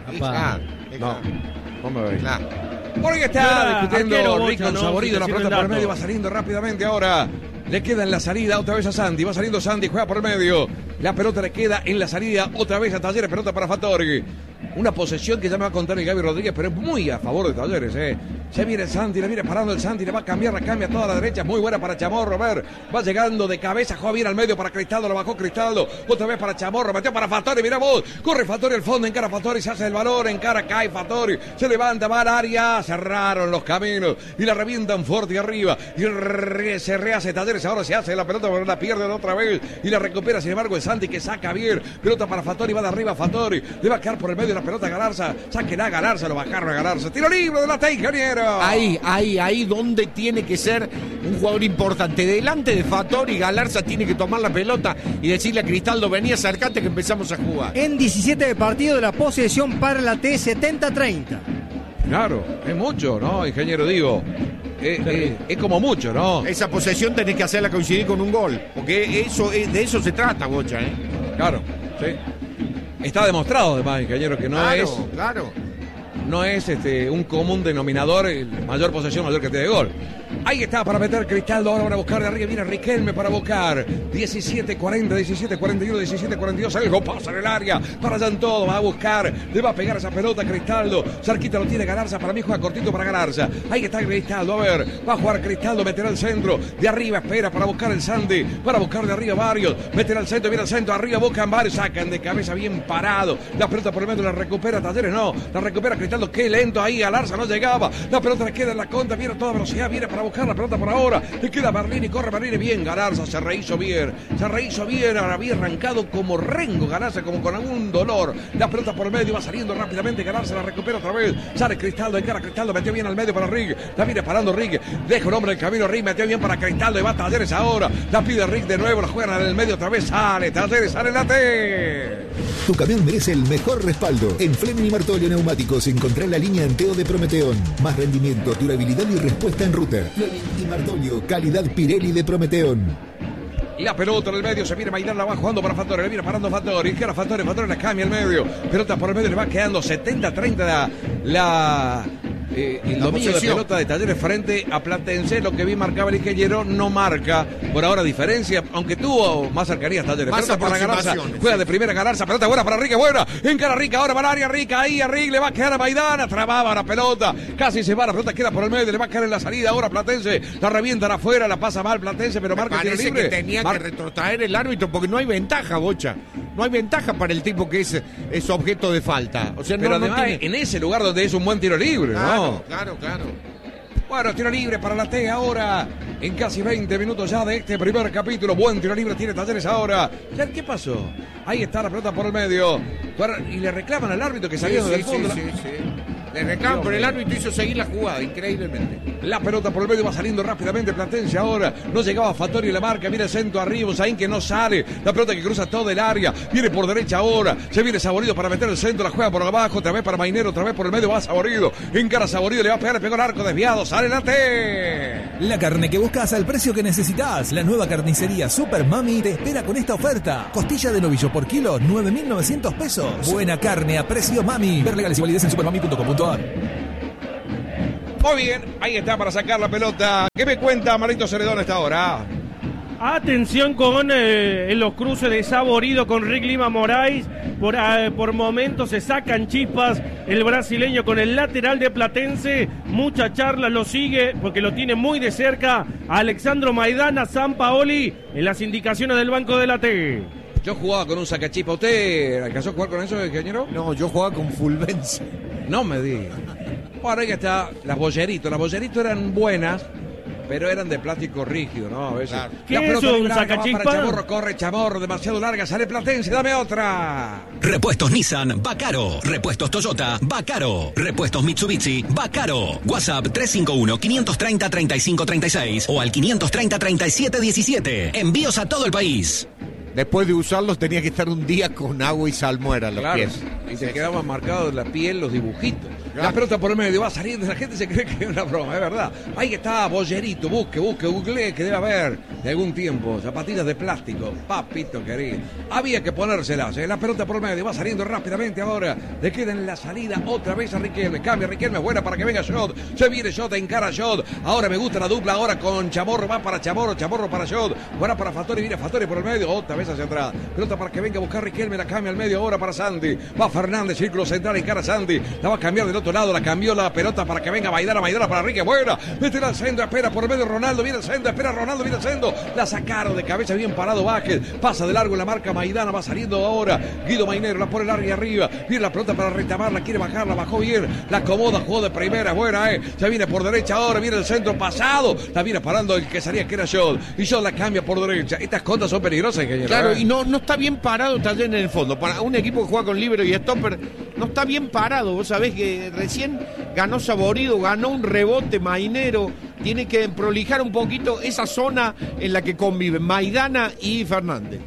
No me veían. Por ahí está discutiendo Rico Saborido, la pelota por el medio, va saliendo rápidamente ahora. Le queda en la salida otra vez a Santi, va saliendo Santi, juega por el medio. La pelota le queda en la salida otra vez a Talleres, pelota para Fattori. Una posesión que ya me va a contar el Gaby Rodríguez, pero es muy a favor de Talleres, Se viene Santi, le viene parando el Santi, le va a cambiar, la cambia toda la derecha, muy buena para Chamorro, a ver, va llegando de cabeza, juega bien al medio para Cristaldo, lo bajó Cristaldo, otra vez para Chamorro, metió para Fattori, mira vos, corre Fattori al fondo, encara Fattori, se hace el valor, encara, cae Fattori, se levanta, va al área, cerraron los caminos y la revientan fuerte arriba, y se rehace Talleres, ahora se hace la pelota, pero la pierde otra vez y la recupera, sin embargo, el Santi que saca bien, pelota para Fattori, va de arriba Fattori, le va a quedar por el medio la pelota a Galarza, sáquenla a Galarza, lo bajaron a Galarza, tiro libre de la T, ingeniero. Ahí donde tiene que ser un jugador importante. Delante de Fattori, Galarza tiene que tomar la pelota y decirle a Cristaldo, vení, acercate que empezamos a jugar. En 17 de partido, la posesión para la T, 70-30. Claro, es mucho, ¿no, ingeniero? Digo, es como mucho, ¿no? Esa posesión tenés que hacerla coincidir con un gol, porque de eso se trata, Bocha, Claro, sí. Está demostrado, además, ingeniero, que no es un común denominador, mayor posesión, mayor cantidad de gol. Ahí está para meter Cristaldo, ahora van a buscar de arriba, viene Riquelme para buscar. 17-40, 17-41, 17-42, algo pasa en el área, para allá en todo, va a buscar, le va a pegar esa pelota a Cristaldo, cerquita lo tiene Galarza, para mí juega cortito para Galarza. Ahí está Cristaldo, a ver, va a jugar Cristaldo, meterá el centro, de arriba espera para buscar el Santi, para buscar de arriba varios, meterá el centro, viene el centro, arriba buscan varios, sacan de cabeza bien parado, la pelota por el medio la recupera Talleres, no, la recupera Cristaldo, qué lento ahí, Galarza no llegaba, la pelota le queda en la contra, viene a toda velocidad, viene para buscar la pelota por ahora, le queda Berlini, corre Berlini, bien Galarza, se rehizo bien, ahora había arrancado como rengo Galarza, como con algún dolor, la pelota por el medio, va saliendo rápidamente Galarza, la recupera otra vez, sale Cristaldo, encara Cristaldo, metió bien al medio para Rick, la viene parando Rick, deja un hombre en el camino, Rick metió bien para Cristaldo y va Talleres ahora, la pide Rick de nuevo, la juegan en el medio otra vez, sale Talleres, sale la T. Tu camión merece el mejor respaldo. En Fleming y Martolio Neumáticos encontrá la línea Anteo de Prometeón. Más rendimiento, durabilidad y respuesta en ruta. Fleming y Martolio, calidad Pirelli de Prometeón. La pelota en el medio, se viene Maidana, la va jugando para Fattori, le viene parando Fattori, izquierda Fattori la cambia al medio, pelota por el medio, le va quedando 70-30 el dominio de pelota de Talleres frente a Platense. Lo que vi marcaba el ingeniero, no marca por ahora diferencia, aunque tuvo más cercanías Talleres. Pelota para Galarza, juega de primera Galarza, pelota buena para Rique, buena, encara Rica, ahora va al área Rica, ahí a Rick, le va a quedar a Maidana, trababa la pelota, casi se va, la pelota queda por el medio, le va a quedar en la salida ahora Platense, la revientan afuera, la pasa mal Platense, pero marca tiro libre. Que tenía que retrotraer el árbitro porque no hay ventaja, Bocha. No hay ventaja para el tipo que es objeto de falta. O sea, pero no además tiene... en ese lugar donde es un buen tiro libre, claro, ¿no? Claro. Bueno, tiro libre para la T ahora, en casi 20 minutos ya de este primer capítulo. Buen tiro libre tiene Talleres ahora. ¿Qué pasó? Ahí está la pelota por el medio. Y le reclaman al árbitro que salió del fondo. Sí. Le reclaman, pero el árbitro hizo seguir la jugada, increíblemente. La pelota por el medio va saliendo rápidamente Platense ahora. No llegaba Fattori y la marca. Viene el centro arriba. Zain que no sale. La pelota que cruza todo el área. Viene por derecha ahora. Se viene Saborido para meter el centro. La juega por abajo. Otra vez para Mainero. Otra vez por el medio. Va Saborido. Encara Saborido. Le va a pegar. Le pegó el arco desviado. Sale la T. La carne que buscas al precio que necesitas. La nueva carnicería Super Mami te espera con esta oferta. Costilla de novillo por kilo, 9.900 pesos. Buena carne a precio Mami. Ver legales y validez en supermami.com.ar. Muy bien, ahí está para sacar la pelota. ¿Qué me cuenta Marito Ceredón a esta hora? Atención con los cruces de Saborido con Rick Lima Moraes. Por momentos se sacan chispas el brasileño con el lateral de Platense. Mucha charla, lo sigue porque lo tiene muy de cerca Alexandro Maidana, Sampaoli en las indicaciones del banco de la T. Yo jugaba con un sacachispa. ¿Usted alcanzó a jugar con eso, ingeniero? No, yo jugaba con Fulvense. No me diga. Bueno, ahí está las bolleritos. Las bolleritos eran buenas, pero eran de plástico rígido, ¿no? A veces. Claro. ¿Qué es un sacachispa? Chamorro, corre Chamorro, demasiado larga, sale Platense, dame otra. Repuestos Nissan, va caro. Repuestos Toyota, va caro. Repuestos Mitsubishi, va caro. WhatsApp 351-530-3536 o al 530-3717. Envíos a todo el país. Después de usarlos tenía que estar un día con agua y salmuera los pies. Y se quedaban marcados en la piel los dibujitos. Claro. La pelota por el medio va saliendo, la gente se cree que es una broma, es verdad. Ahí está Bollerito, googlee que debe haber de algún tiempo. Zapatillas de plástico, papito querido. Había que ponérselas, la pelota por el medio va saliendo rápidamente ahora. Le queda en la salida otra vez a Riquelme. Cambia Riquelme, buena para que venga Shot. Se viene Shot, encara Shot. Ahora me gusta la dupla, ahora con Chamorro, va para Chamorro para Shot. Buena para Fattori, viene Fattori por el medio, otra vez hacia atrás. Pelota para que venga a buscar Riquelme, la cambia al medio ahora para Santi. Va Fernández, círculo central, encara Santi. La va a cambiar del otro lado, la cambió la pelota para que venga Maidana para Rique, buena. Mete al centro, espera por el medio Ronaldo, viene el centro, espera Ronaldo, viene el centro. La sacaron de cabeza, bien parado Vázquez. Pasa de largo en la marca Maidana, va saliendo ahora Guido Mainero, la pone larga arriba. Viene la pelota para retamar, la quiere bajar, la bajó bien. La acomoda, jugó de primera, buena, Se viene por derecha ahora, viene el centro pasado. La viene parando el que salía que era Shot. Y Shot la cambia por derecha. Estas contas son peligrosas, ingeniero. Claro, y no está bien parado Taller en el fondo. Para un equipo que juega con líbero y stopper, no está bien parado. Vos sabés que recién ganó Saborido, ganó un rebote Mainero. Tiene que prolijar un poquito esa zona en la que conviven Maidana y Fernández.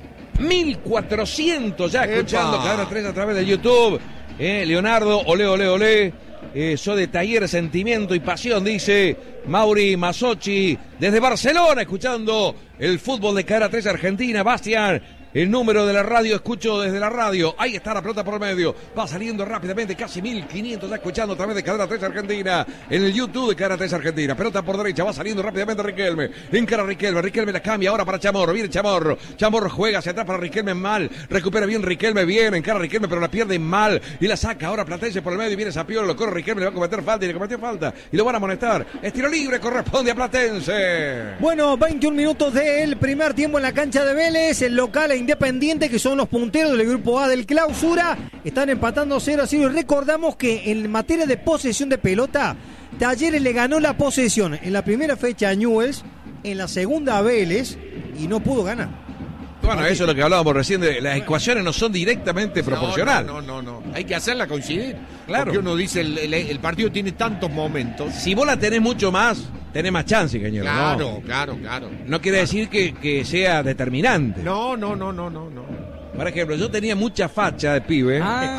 1400 ya escuchando Cadena 3 a través de YouTube. Leonardo, olé. Soy de Taller, Sentimiento y Pasión, dice Mauri Masochi desde Barcelona, escuchando el fútbol de Cadena 3 Argentina. Bastián, el número de la radio, escucho desde la radio. Ahí está la pelota por medio. Va saliendo rápidamente, casi 1500 ya escuchando a través de Cadena 3 Argentina. En el YouTube de Cadena 3 Argentina. Pelota por derecha, va saliendo rápidamente Riquelme. Encara Riquelme, Riquelme la cambia ahora para Chamorro. Viene Chamorro. Chamorro juega hacia atrás para Riquelme mal. Recupera bien Riquelme, bien. Encara Riquelme, pero la pierde mal. Y la saca ahora Platense por el medio. Viene Sapiola, lo corre Riquelme, le va a cometer falta y le cometió falta. Y lo van a amonestar. Es tiro libre, corresponde a Platense. Bueno, 21 minutos del primer tiempo en la cancha de Vélez. El local e Independiente, que son los punteros del grupo A del Clausura, están empatando 0-0. Y recordamos que en materia de posesión de pelota, Talleres le ganó la posesión en la primera fecha a Newell's, en la segunda a Vélez, y no pudo ganar. Bueno, eso es lo que hablábamos recién, las ecuaciones no son directamente proporcionales. No. Hay que hacerla coincidir. Claro. Porque uno dice, el partido tiene tantos momentos. Si vos la tenés mucho más, tenés más chance, ingeniero. Claro. No quiere decir que sea determinante. No. Por ejemplo, yo tenía mucha facha de pibe.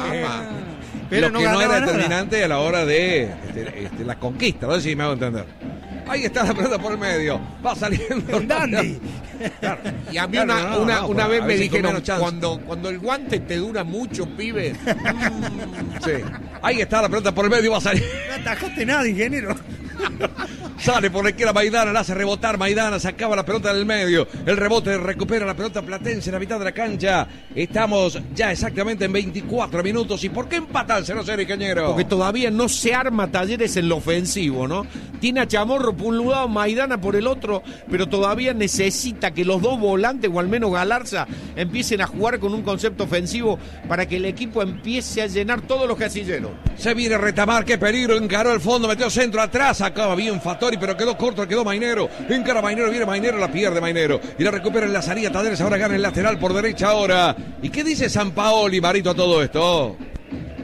Pero lo que no era determinante a la hora de la conquista. No sé si me hago entender. Ahí está la pelota por el medio. Va saliendo. Dandy. Claro. Y a mí una vez me dijeron, cuando el guante te dura mucho, pibe. Sí. Ahí está la pelota por el medio. Va a salir. No atajaste nada, ingeniero. Sale por la izquierda Maidana, la hace rebotar Maidana, sacaba la pelota del medio, el rebote recupera la pelota Platense en la mitad de la cancha. Estamos ya exactamente en 24 minutos. ¿Y por qué empata el 0-0, ingeniero? Porque todavía no se arma Talleres en lo ofensivo, ¿no? Tiene a Chamorro por un lado, Maidana por el otro, pero todavía necesita que los dos volantes, o al menos Galarza, empiecen a jugar con un concepto ofensivo para que el equipo empiece a llenar todos los casilleros. Se viene Retamar, qué peligro, encaró el fondo, metió centro atrás, acaba bien Fattori, pero quedó corto, quedó Mainero. Encara Mainero, viene Mainero, la pierde Mainero. Y la recupera en la salida, Talleres ahora gana el lateral por derecha ahora. ¿Y qué dice Sampaoli, Marito, a todo esto?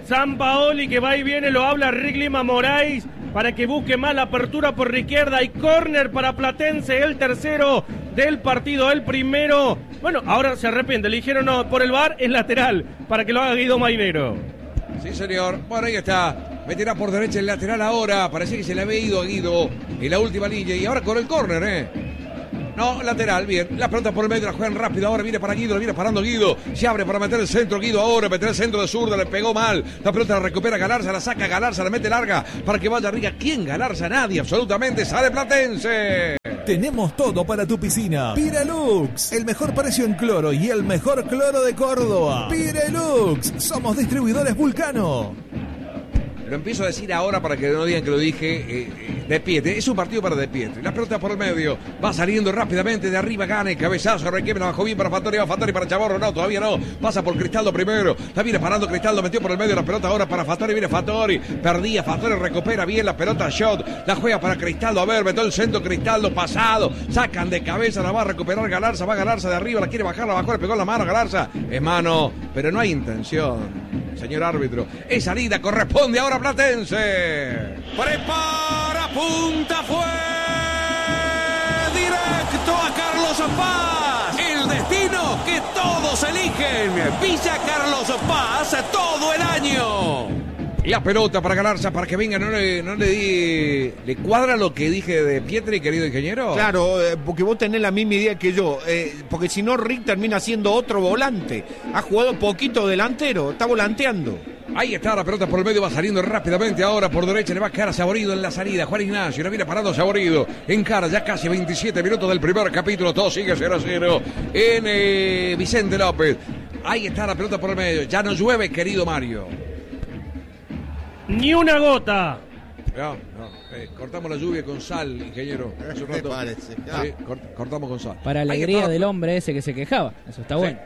Sampaoli que va y viene, lo habla Rick Lima Moraes para que busque más la apertura por la izquierda y córner para Platense, el tercero del partido, el primero. Bueno, ahora se arrepiente, le dijeron no, por el VAR es lateral para que lo haga Guido Mainero. Sí, señor. Bueno, ahí está. Meterá por derecha el lateral ahora. Parece que se le había ido a Guido en la última línea y ahora con el córner, No, lateral, bien. La pelota por el medio, la juegan rápido. Ahora viene para Guido, la viene parando Guido. Se abre para meter el centro Guido ahora. Meter el centro de zurda, le pegó mal. La pelota la recupera Galarza, la saca Galarza, la mete larga para que vaya arriba. ¿Quién Galarza? Nadie, absolutamente. Sale Platense. Tenemos todo para tu piscina. Pirelux, el mejor precio en cloro y el mejor cloro de Córdoba. Pirelux, somos distribuidores Vulcano. Lo empiezo a decir ahora para que no digan que lo dije de Pietri. Es un partido para de Pietri. La pelota por el medio. Va saliendo rápidamente de arriba. Gane. Cabezazo. Requiem. La bajó bien para Fattori. Va Fattori para Chaborro. No, todavía no. Pasa por Cristaldo primero. La viene parando Cristaldo. Metió por el medio la pelota ahora para Fattori. Viene Fattori. Perdía. Fattori recupera bien la pelota. Shot. La juega para Cristaldo. A ver. Metió el centro Cristaldo. Pasado. Sacan de cabeza. La va a recuperar Galarza. Va Galarza de arriba. La quiere bajar. La bajó. Le pegó en la mano a Galarza. Es mano. Pero no hay intención. Señor árbitro. Es salida. Corresponde ahora a Platense. Prepara. Punta. Fue. Directo a Carlos Paz. El destino que todos eligen. Villa Carlos Paz todo el año. La pelota para Galarza, para que venga, ¿le cuadra lo que dije de Pietri, querido ingeniero? Claro, porque vos tenés la misma idea que yo, porque si no Rick termina siendo otro volante. Ha jugado poquito delantero, está volanteando. Ahí está la pelota por el medio, va saliendo rápidamente ahora por derecha, le va a quedar a Saborido en la salida. Juan Ignacio, la viene parando Saborido. Encara ya casi 27 minutos del primer capítulo, todo sigue 0-0 en Vicente López. Ahí está la pelota por el medio, ya no llueve, querido Mario. Ni una gota. No. Cortamos la lluvia con sal, ingeniero. Hace un rato. Me parece. Sí, cortamos con sal. Para alegría del hombre ese que se quejaba. Eso está bueno.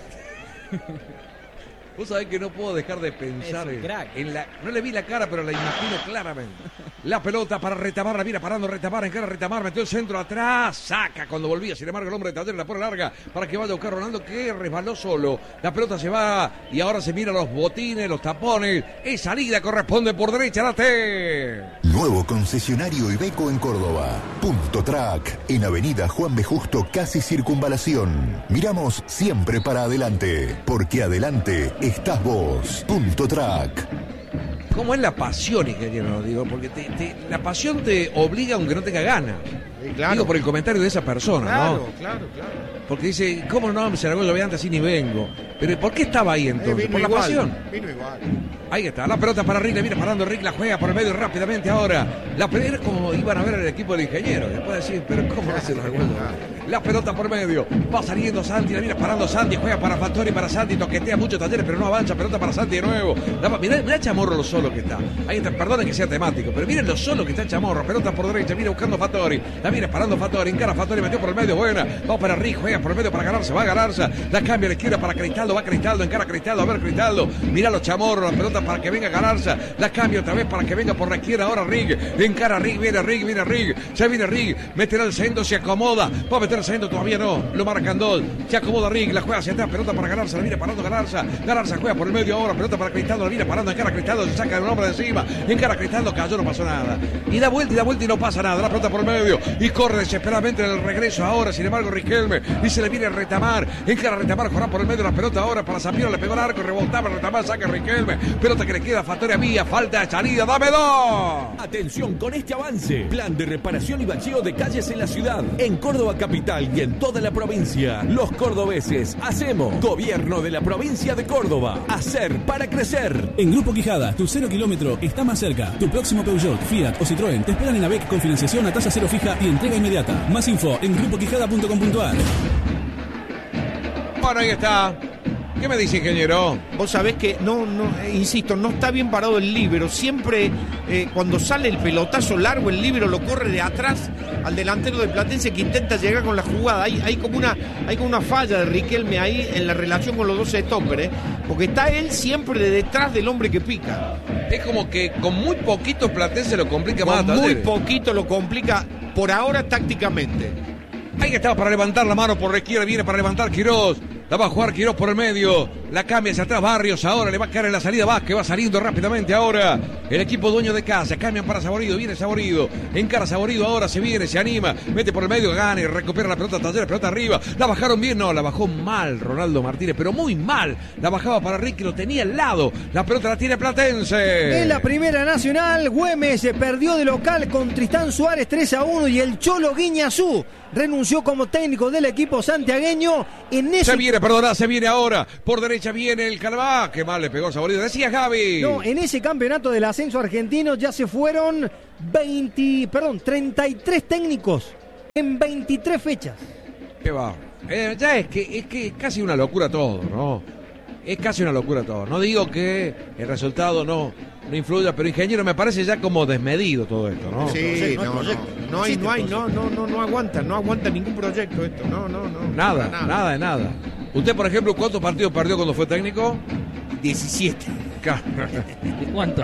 Vos sabés que no puedo dejar de pensar en la... No le vi la cara, pero la imagino claramente. La pelota para Retamar, la viene parando Retamar, encara Retamar, metió el centro atrás, saca cuando volvía, sin embargo el hombre de Talleres la pone larga para que vaya a buscar Ronaldo, que resbaló solo. La pelota se va y ahora se mira los botines, los tapones. Es salida, corresponde por derecha, la T. Nuevo concesionario Iveco en Córdoba. Punto Track, en Avenida Juan B. Justo, casi Circunvalación. Miramos siempre para adelante, porque adelante estás vos. Punto Track. ¿Cómo es la pasión, ingeniero? Digo, porque la pasión te obliga aunque no tenga ganas. Claro. Digo por el comentario de esa persona, claro, ¿no? Claro. Porque dice, ¿cómo no? Se la voy a antes así ni vengo. Pero ¿por qué estaba ahí entonces? ¿Por la pasión? Vino igual. Ahí está, la pelota para Rick, le viene parando Rick, la juega por el medio rápidamente ahora. La pelota es como iban a ver el equipo del ingeniero. Después decir, pero ¿cómo hace la revuelta? La pelota por medio, va saliendo Santi, la viene parando Santi, juega para Fattori, para Santi, toquetea mucho Talleres, pero no avanza, pelota para Santi de nuevo. Mirá Chamorro lo solo que está. Ahí está, perdonen que sea temático, pero miren lo solo que está Chamorro, pelota por derecha, viene buscando Fattori, la viene parando Fattori, encara Fattori, metió por el medio, buena, va para Rick, juega por el medio para ganarse, va a ganarse, la cambia a la izquierda para Cristaldo, va Cristaldo, encara Cristaldo, a ver Cristaldo, mirá los Chamorros, la pelota para que venga a ganarse, la cambia otra vez para que venga por la izquierda, ahora Rick, encara Rick, viene Rick, ya viene Rick, meterá el centro, se acomoda, va a meter el centro, todavía no, lo marcan dos, se acomoda Rick, la juega hacia atrás, pelota para Galarza, la viene parando Galarza juega por el medio ahora, pelota para Cristaldo, la viene parando, encara Cristaldo, se saca el hombre de encima, encara Cristaldo, cayó, no pasó nada, y da vuelta y no pasa nada, la pelota por el medio, y corre desesperadamente en el regreso ahora, sin embargo Riquelme, y se le viene a Retamar, encara Retamar, juega por el medio la pelota ahora para Zampiero, le pegó el arco, rebotaba Retamar, saca Riquelme, pelota que le queda a Fattori, vía, falta de salida, dame dos. Atención con este avance, plan de reparación y bacheo de calles en la ciudad, en Córdoba capital y en toda la provincia. Los cordobeses hacemos. Gobierno de la provincia de Córdoba. Hacer para crecer. En Grupo Quijada, tu 0 kilómetro está más cerca. Tu próximo Peugeot, Fiat o Citroën te esperan en AVEC con financiación a tasa cero fija y entrega inmediata. Más info en grupoquijada.com.ar. Bueno, ahí está. ¿Qué me dice, ingeniero? Vos sabés que, insisto, no está bien parado el líbero. Siempre cuando sale el pelotazo largo, el líbero lo corre de atrás al delantero de Platense que intenta llegar con la jugada. Hay como una falla de Riquelme ahí en la relación con los dos stoppers, porque está él siempre de detrás del hombre que pica. Es como que con muy poquito Platense lo complica más. Con muy poquito lo complica por ahora tácticamente. Ahí está para levantar la mano por la izquierda, viene para levantar Quirós. La va a jugar Quiroz por el medio. La cambia hacia atrás Barrios. Ahora le va a caer en la salida Vázquez. Va saliendo rápidamente ahora. El equipo dueño de casa. Cambian para Saborido. Viene Saborido. Encara Saborido. Ahora se viene, se anima. Mete por el medio. Gana y recupera la pelota. Talleres, pelota arriba. La bajaron bien. No, la bajó mal Ronaldo Martínez. Pero muy mal. La bajaba para Ricky. Lo tenía al lado. La pelota la tiene Platense. En la Primera Nacional, Güemes perdió de local con Tristán Suárez 3-1 y el Cholo Guiñazú renunció como técnico del equipo santiagueño. Se viene ahora. Por derecha viene el Calvá. Qué mal le pegó Saborido. Decía Gaby. No, en ese campeonato del ascenso argentino ya se fueron 33 técnicos en 23 fechas. Qué va. Ya es que casi una locura todo, ¿no? Es casi una locura todo. No digo que el resultado no influya, pero ingeniero, me parece ya como desmedido todo esto, ¿no? Sí, no aguanta ningún proyecto esto, no. Nada de nada. Usted, por ejemplo, ¿cuántos partidos perdió cuando fue técnico? 17. ¿Cuántos?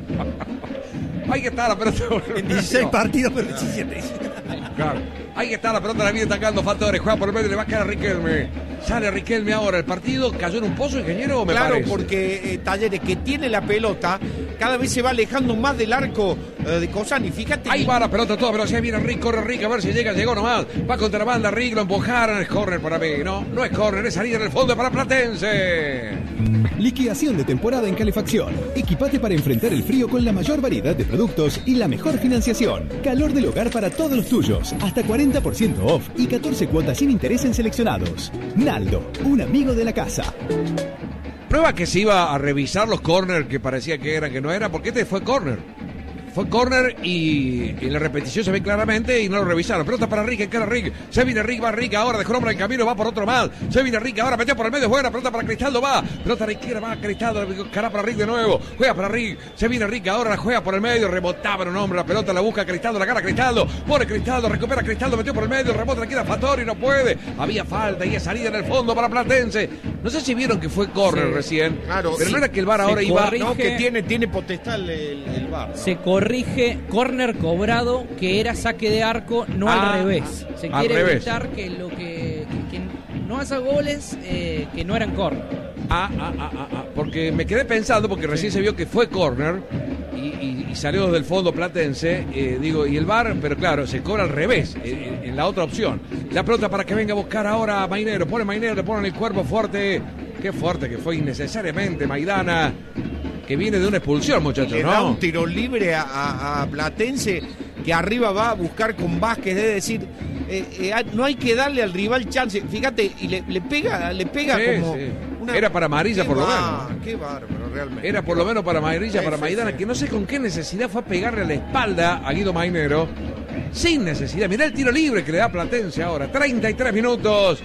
Ahí está la pelota. En 16 partidos, pero 17. Claro. Ahí está la pelota, la viene atacando Fatores. Juega por el medio, le va a caer a Riquelme. Sale Riquelme ahora. El partido cayó en un pozo, ingeniero, me parece. Claro, porque Talleres, que tiene la pelota, cada vez se va alejando más del arco de Cosani. Fíjate. Ahí va la pelota toda velocidad. Viene Rick, corre Rick, a ver si llegó nomás. Va contra la banda, Rick, lo empujaron. Es córner para mí. No es córner, es salida en el fondo para Platense. Liquidación de temporada en calefacción. Equipate para enfrentar el frío con la mayor variedad de productos y la mejor financiación. Calor del hogar para todos los tuyos. Hasta 40% off y 14 cuotas sin interés en seleccionados. Naldo, un amigo de la casa. Prueba que se iba a revisar los corners que parecía que eran, que no era, porque este fue corner. Fue córner y en la repetición se ve claramente y no lo revisaron. Pelota para Rick, encara Rick. Se viene Rick, va Rick ahora, dejó hombre en camino, va por otro más. Se viene Rick ahora, metió por el medio, buena pelota para Cristaldo, va. Pelota a la izquierda, va Cristaldo, cara para Rick de nuevo. Juega para Rick, se viene Rick ahora, juega por el medio, rebotaba un hombre, la pelota la busca Cristaldo, la cara Cristaldo, pone Cristaldo, recupera Cristaldo, metió por el medio, rebota, le queda Fattori, no puede. Había falta y es salida en el fondo para Platense. No sé si vieron que fue córner recién, claro, pero no era que el VAR ahora iba. No, que tiene potestad el VAR. Se corrige córner cobrado, que era saque de arco, no al revés. Se quiere evitar que lo que no hace goles que no eran córner. Porque me quedé pensando, porque recién se vio que fue córner y salió del fondo Platense, y el VAR, pero claro, se cobra al revés, en la otra opción. La pelota para que venga a buscar ahora a Mainero, pone Mainero, le ponen el cuerpo fuerte, qué fuerte que fue innecesariamente Maidana, que viene de una expulsión, muchachos, le da un tiro libre a Platense, que arriba va a buscar con Vázquez, es decir, no hay que darle al rival chance, fíjate, y le pega sí, como... Sí. Era para amarilla por lo menos. Qué bárbaro, realmente. Era por lo menos para amarilla, para Maidana, que no sé con qué necesidad fue a pegarle a la espalda a Guido Mainero. Sin necesidad. Mirá el tiro libre que le da Platense ahora. 33 minutos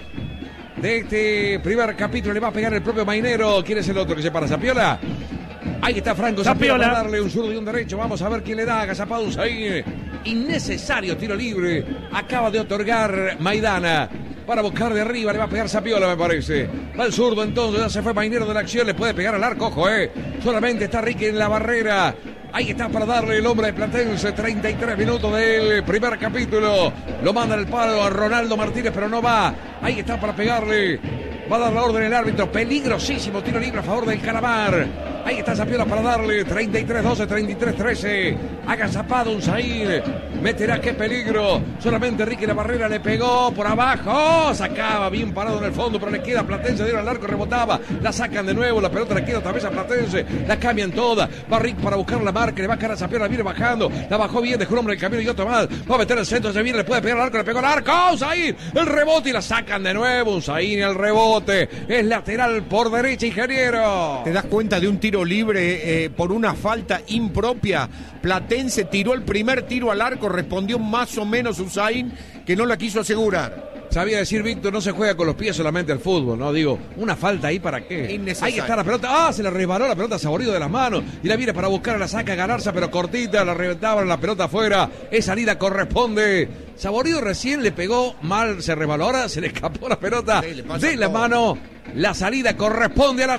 de este primer capítulo. Le va a pegar el propio Mainero. ¿Quién es el otro que se para? ¿Zapiola? Ahí está Franco Zapiola para darle un zurdo y un derecho. Vamos a ver quién le da. Agazapado Usain. Innecesario tiro libre. Acaba de otorgar Maidana. Para buscar de arriba, le va a pegar Zapiola, me parece. Va el zurdo, entonces ya se fue Mainero de la acción, le puede pegar al arco, ojo, solamente está Ricky en la barrera. Ahí está para darle el hombre de Platense. 33 minutos del primer capítulo. Lo manda el palo a Ronaldo Martínez, pero no va. Ahí está para pegarle. Va a dar la orden el árbitro. Peligrosísimo tiro libre a favor del Calamar. Ahí está Zapiola para darle. 33-12, 33-13. Agazapado Unzaín. Meterá, qué peligro. Solamente Ricky la barrera le pegó por abajo. Sacaba bien parado en el fondo, pero le queda a Platense. Dieron al arco, rebotaba. La sacan de nuevo. La pelota le queda otra vez a Platense. La cambian toda. Va Rick para buscar la marca. Le va a caer a Zapiola. Viene bajando. La bajó bien. Dejó un hombre en el camino y otro más. Va a meter el centro. Se viene. Le puede pegar al arco. Le pegó al arco. Unzaín. El rebote y la sacan de nuevo. Unzaín el rebote. Es lateral por derecha, ingeniero. ¿Te das cuenta de un tiro libre por una falta impropia? Platense tiró el primer tiro al arco, respondió más o menos Usain, que no la quiso asegurar. Sabía decir Víctor, no se juega con los pies solamente al fútbol, ¿no? Digo, una falta ahí para qué. Ahí está la pelota. Se le resbaló la pelota a Saborido de las manos. Y la viene para buscar, la saca Galarza, pero cortita, la reventaban la pelota afuera. Es salida, corresponde. Saborido recién le pegó mal, se resbaló. Ahora se le escapó la pelota de la mano. La salida corresponde a la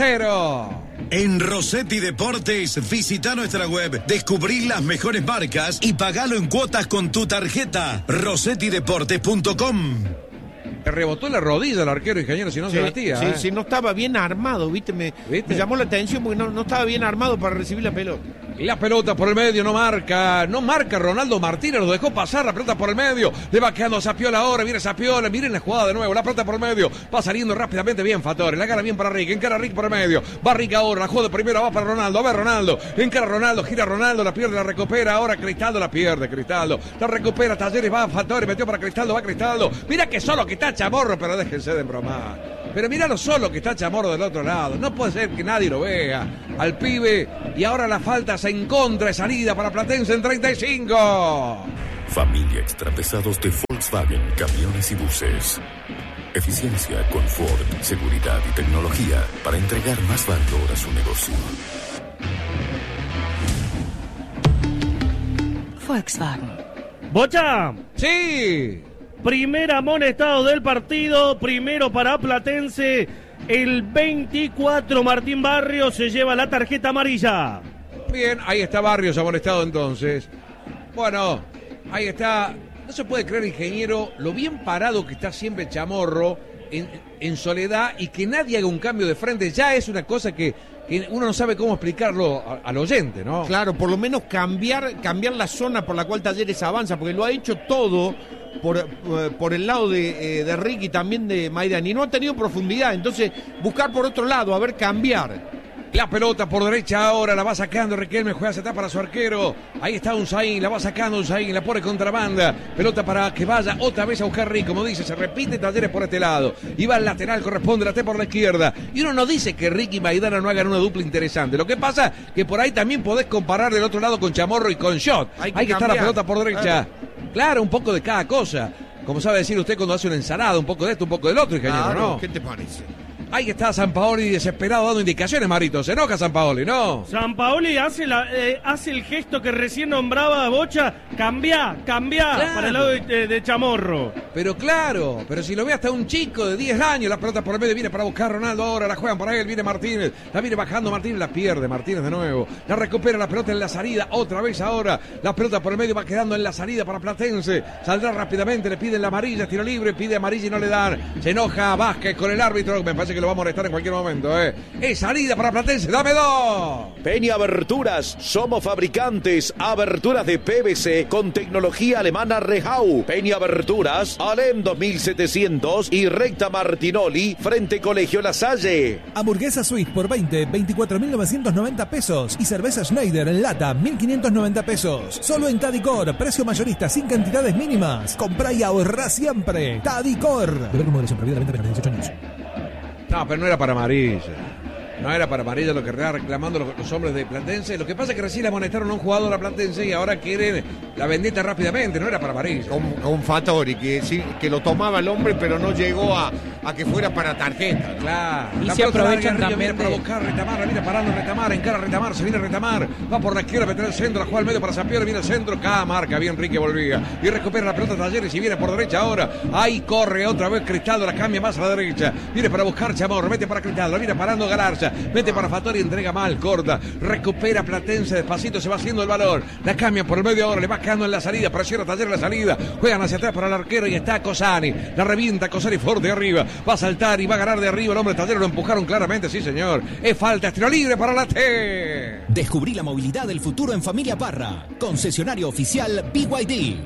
T0-0. En Rossetti Deportes, visita nuestra web, descubrí las mejores marcas y pagalo en cuotas con tu tarjeta. rossettideportes.com. Rebotó la rodilla el arquero, ingeniero, si no se batía. Sí, no estaba bien armado, ¿viste? Me llamó la atención porque no estaba bien armado para recibir la pelota. La pelota por el medio, no marca Ronaldo Martínez, lo dejó pasar, la pelota por el medio, le va quedando a Zapiola ahora, viene Zapiola, miren la jugada de nuevo, la pelota por el medio, va saliendo rápidamente bien Fattori, la gana bien para Rick, encara Rick por el medio, va Rick ahora, la juega de primero, va para Ronaldo, a ver Ronaldo, encara Ronaldo, gira Ronaldo, la pierde, la recupera, ahora Cristaldo la pierde, Cristaldo, la recupera, Talleres, va Fattori, metió para Cristaldo, va Cristaldo, mira que solo que está Chamorro, pero déjense de bromar. Pero mirá lo solo que está Chamorro del otro lado. No puede ser que nadie lo vea al pibe. Y ahora la falta se en contra de salida para Platense en 35. Familia Extrapesados de Volkswagen, camiones y buses. Eficiencia, confort, seguridad y tecnología para entregar más valor a su negocio. Volkswagen. ¡Bocha! ¡Sí! Primer amonestado del partido, primero para Platense, el 24, Martín Barrios se lleva la tarjeta amarilla. Bien, ahí está Barrios amonestado entonces. Bueno, ahí está, no se puede creer, ingeniero, lo bien parado que está siempre Chamorro en soledad y que nadie haga un cambio de frente, ya es una cosa que uno no sabe cómo explicarlo al oyente, ¿no? Claro, por lo menos cambiar la zona por la cual Talleres avanza, porque lo ha hecho todo por el lado de Ricky y también de Maidana, y no ha tenido profundidad, entonces buscar por otro lado, a ver, cambiar. La pelota por derecha ahora, la va sacando Riquelme, juega hacia atrás para su arquero. Ahí está Unzaín, la va sacando Unzaín, la pone contrabanda. Pelota para que vaya otra vez a buscar Rick, como dice, se repite Talleres por este lado. Y va al lateral, corresponde la T por la izquierda. Y uno no dice que Ricky y Maidana no hagan una dupla interesante. Lo que pasa que por ahí también podés comparar del otro lado con Chamorro y con Shot. Hay que estar la pelota por derecha. Claro, un poco de cada cosa. Como sabe decir usted cuando hace una ensalada, un poco de esto, un poco del otro, ingeniero, claro, ¿no? ¿Qué te parece? Ahí está Sampaoli desesperado dando indicaciones, Marito. Se enoja Sampaoli, ¿no? Sampaoli hace el gesto que recién nombraba Bocha. Cambia, claro, para el lado de Chamorro. Pero claro, pero si lo ve hasta un chico de 10 años, la pelota por el medio viene para buscar a Ronaldo ahora, la juegan para él, viene Martínez, la viene bajando Martínez, la pierde Martínez de nuevo. La recupera la pelota en la salida, otra vez ahora. La pelota por el medio va quedando en la salida para Platense. Saldrá rápidamente, le piden la amarilla, tiro libre, pide amarilla y no le dan. Se enoja Vázquez con el árbitro, me parece que lo va a molestar en cualquier momento, Es salida para Platense, dame dos. Peña Aberturas, somos fabricantes, aberturas de PVC con tecnología alemana Rehau. Peña Aberturas, Alem 2700 y Recta Martinoli, frente Colegio La Salle. Hamburguesa Suite por 24.990 pesos y cerveza Schneider en lata 1.590 pesos. Solo en Tadicor, precio mayorista sin cantidades mínimas. Comprá y ahorrá siempre. Tadicor. Deber con moderación, prohibida la venta de 18 años. No, pero no era para amarilla. No era para amarilla lo que reclamando los hombres de Platense. Lo que pasa es que recién le amonestaron a un jugador a Platense y ahora quieren la vendetta rápidamente. No era para amarilla. Con Fattori, que lo tomaba el hombre, pero no llegó a que fuera para tarjeta. Claro. Y se aprovechan también para buscar Retamar, viene parando Retamar, encara Retamar, se viene Retamar, va por la izquierda, mete el centro, la juega al medio para Zapiola, viene el centro, marca bien Enrique volvía y recupera la pelota Talleres y viene por derecha ahora. Ahí corre otra vez Cristaldo, la cambia más a la derecha, viene para buscar Chamorro, mete para Cristaldo, viene parando Galarza, mete para Fattori, entrega mal, corta, recupera Platense, despacito se va haciendo el valor, la cambia por el medio ahora, le va quedando en la salida, presiona Talleres la salida, juegan hacia atrás para el arquero y está Cosani, la revienta Cosani fuerte arriba, va a saltar y va a ganar de arriba el hombre de Talleres, lo empujaron claramente, sí señor, es falta, tiro libre para la T. Descubrí la movilidad del futuro en Familia Parra, concesionario oficial BYD.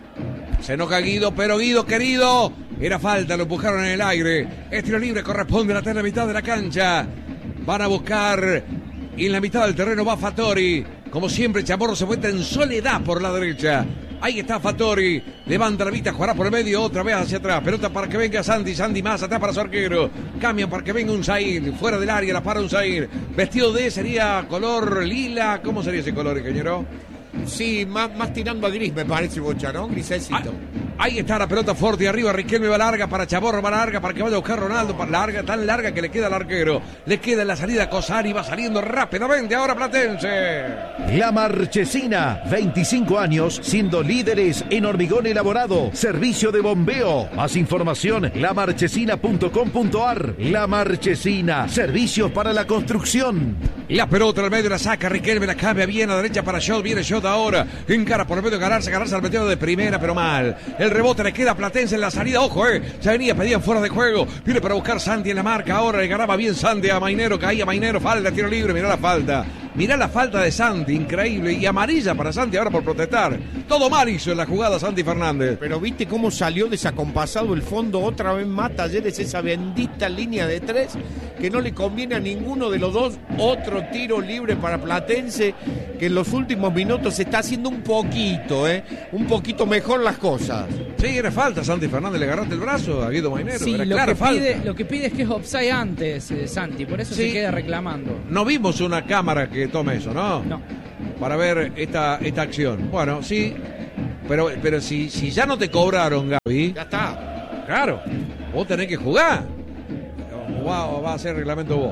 Se enoja Guido, pero Guido querido, era falta, lo empujaron en el aire, es tiro libre, corresponde a la tercera mitad de la cancha, van a buscar y en la mitad del terreno va Fattori, como siempre Chamorro se encuentra en soledad por la derecha. Ahí está Fattori, levanta la vista, jugará por el medio, otra vez hacia atrás, pelota para que venga Sandy más atrás para su arquero, cambia para que venga Unzaín, fuera del área, la para Unzaín, vestido de, sería color lila, ¿cómo sería ese color, ingeniero? Sí, más tirando a gris me parece, Bocha, ¿no? Grisecito. Ahí está la pelota fuerte arriba, Riquelme va larga para Chamorro, va larga para que vaya a buscar Ronaldo, larga, tan larga que le queda al arquero, le queda en la salida Cosari, va saliendo rápidamente ahora Platense. La Marchesina, 25 años siendo líderes en hormigón elaborado, servicio de bombeo. Más información, lamarchesina.com.ar. La Marchesina, servicios para la construcción. La pelota al medio la saca Riquelme, la cambia bien a la derecha para Shot, viene Shot ahora, encara por el medio Galarza la metió de primera pero mal. El El rebote le queda a Platense en la salida. Ojo, ya venía, pedían fuera de juego. Viene para buscar Santi en la marca. Ahora le ganaba bien Santi a Mainero. Caía Mainero. Falta, tiro libre. Mirá la falta. Mirá la falta de Santi, increíble. Y amarilla para Santi ahora por protestar. Todo mal hizo en la jugada Santi Fernández. Pero viste cómo salió desacompasado el fondo otra vez más Talleres, esa bendita línea de 3 que no le conviene a ninguno de los dos. Otro tiro libre para Platense que en los últimos minutos se está haciendo un poquito mejor las cosas. Sí, era falta Santi Fernández, le agarraste el brazo a Guido Mainero. Sí, era clara falta. Lo que pide es que es offside antes, Santi, por eso se queda reclamando. No vimos una cámara que tome eso, ¿no? No. Para ver esta acción. Bueno, sí, pero si ya no te cobraron, Gaby. Ya está. Claro, vos tenés que jugar. O va a hacer reglamento vos.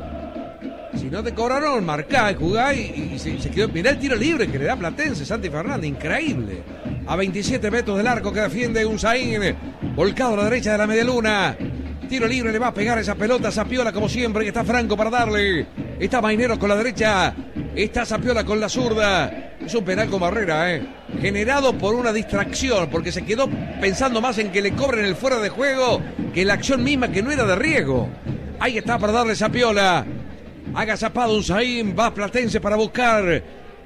Si no te cobraron, marcá y jugá y se quedó. Mirá el tiro libre que le da Platense, Santi Fernández, increíble. A 27 metros del arco que defiende Unzaín, volcado a la derecha de la medialuna. Tiro libre, le va a pegar esa pelota a Zapiola como siempre, y está Franco para darle. Está Mainero con la derecha, está Zapiola con la zurda. Es un penal con barrera, generado por una distracción, porque se quedó pensando más en que le cobren el fuera de juego que la acción misma, que no era de riesgo. Ahí está para darle Zapiola. Agazapado Unzaín, va Platense para buscar.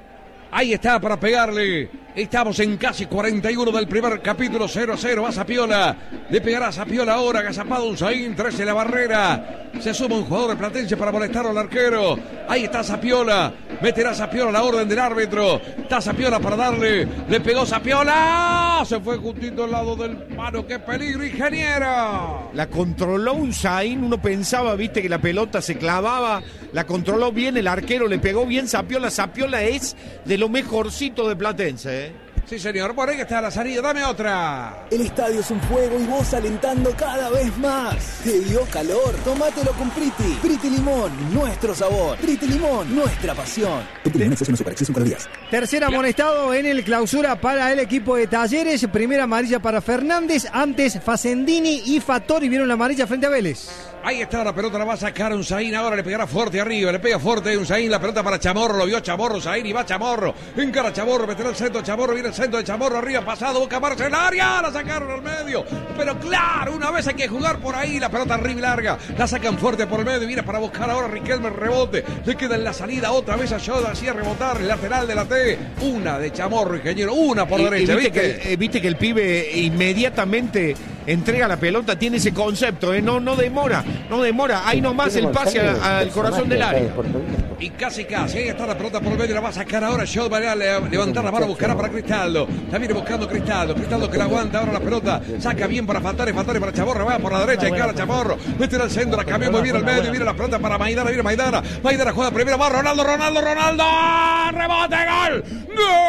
Ahí está para pegarle. Estamos en casi 41 del primer capítulo, 0-0. Va Zapiola. Le pegará a Zapiola ahora. Agazapado Unzaín, 13 la barrera. Se suma un jugador de Platense para molestar al arquero. Ahí está Zapiola. Meterá Zapiola la orden del árbitro. Está Zapiola para darle. Le pegó Zapiola. Se fue justito al lado del palo. ¡Qué peligro, ingeniero! La controló Unzaín. Uno pensaba, viste, que la pelota se clavaba. La controló bien el arquero. Le pegó bien Zapiola. Zapiola es de lo mejorcito de Platense, Sí, señor, por ahí está la salida, dame otra. El estadio es un fuego y vos alentando cada vez más. ¿Te dio calor? Tómatelo con Priti. Priti Limón, nuestro sabor. Priti Limón, nuestra pasión. Priti Limón es una super acceso con días. Tercer amonestado en el clausura para el equipo de Talleres. Primera amarilla para Fernández. Antes Facendini y Fattori vieron la amarilla frente a Vélez. Ahí está, la pelota la va a sacar Unzaín, ahora le pegará fuerte arriba, le pega fuerte Unzaín, la pelota para Chamorro, lo vio Chamorro, Unzaín y va Chamorro, encara Chamorro, meterá el centro, Chamorro, viene el centro de Chamorro, arriba pasado, Boca Marcha en el área, la sacaron al medio, pero claro, una vez hay que jugar por ahí, la pelota arriba y larga, la sacan fuerte por el medio, viene para buscar ahora Riquelme el rebote, le queda en la salida otra vez a Yoda, así a rebotar, el lateral de la T, una de Chamorro, ingeniero, una por derecha, viste que el pibe inmediatamente entrega la pelota, tiene ese concepto, no demora, ahí nomás el pase al corazón del área. Y casi, ahí está la pelota por el medio, la va a sacar ahora, Shot va a levantar la mano, buscará para Cristaldo, la viene buscando Cristaldo que la aguanta ahora la pelota, saca bien para Fattori para Chamorro, va por la derecha, encara Chamorro, mete al centro, la cambió muy bien al medio, viene la pelota para Maidana, viene Maidana juega primero, va Ronaldo, rebote, gol.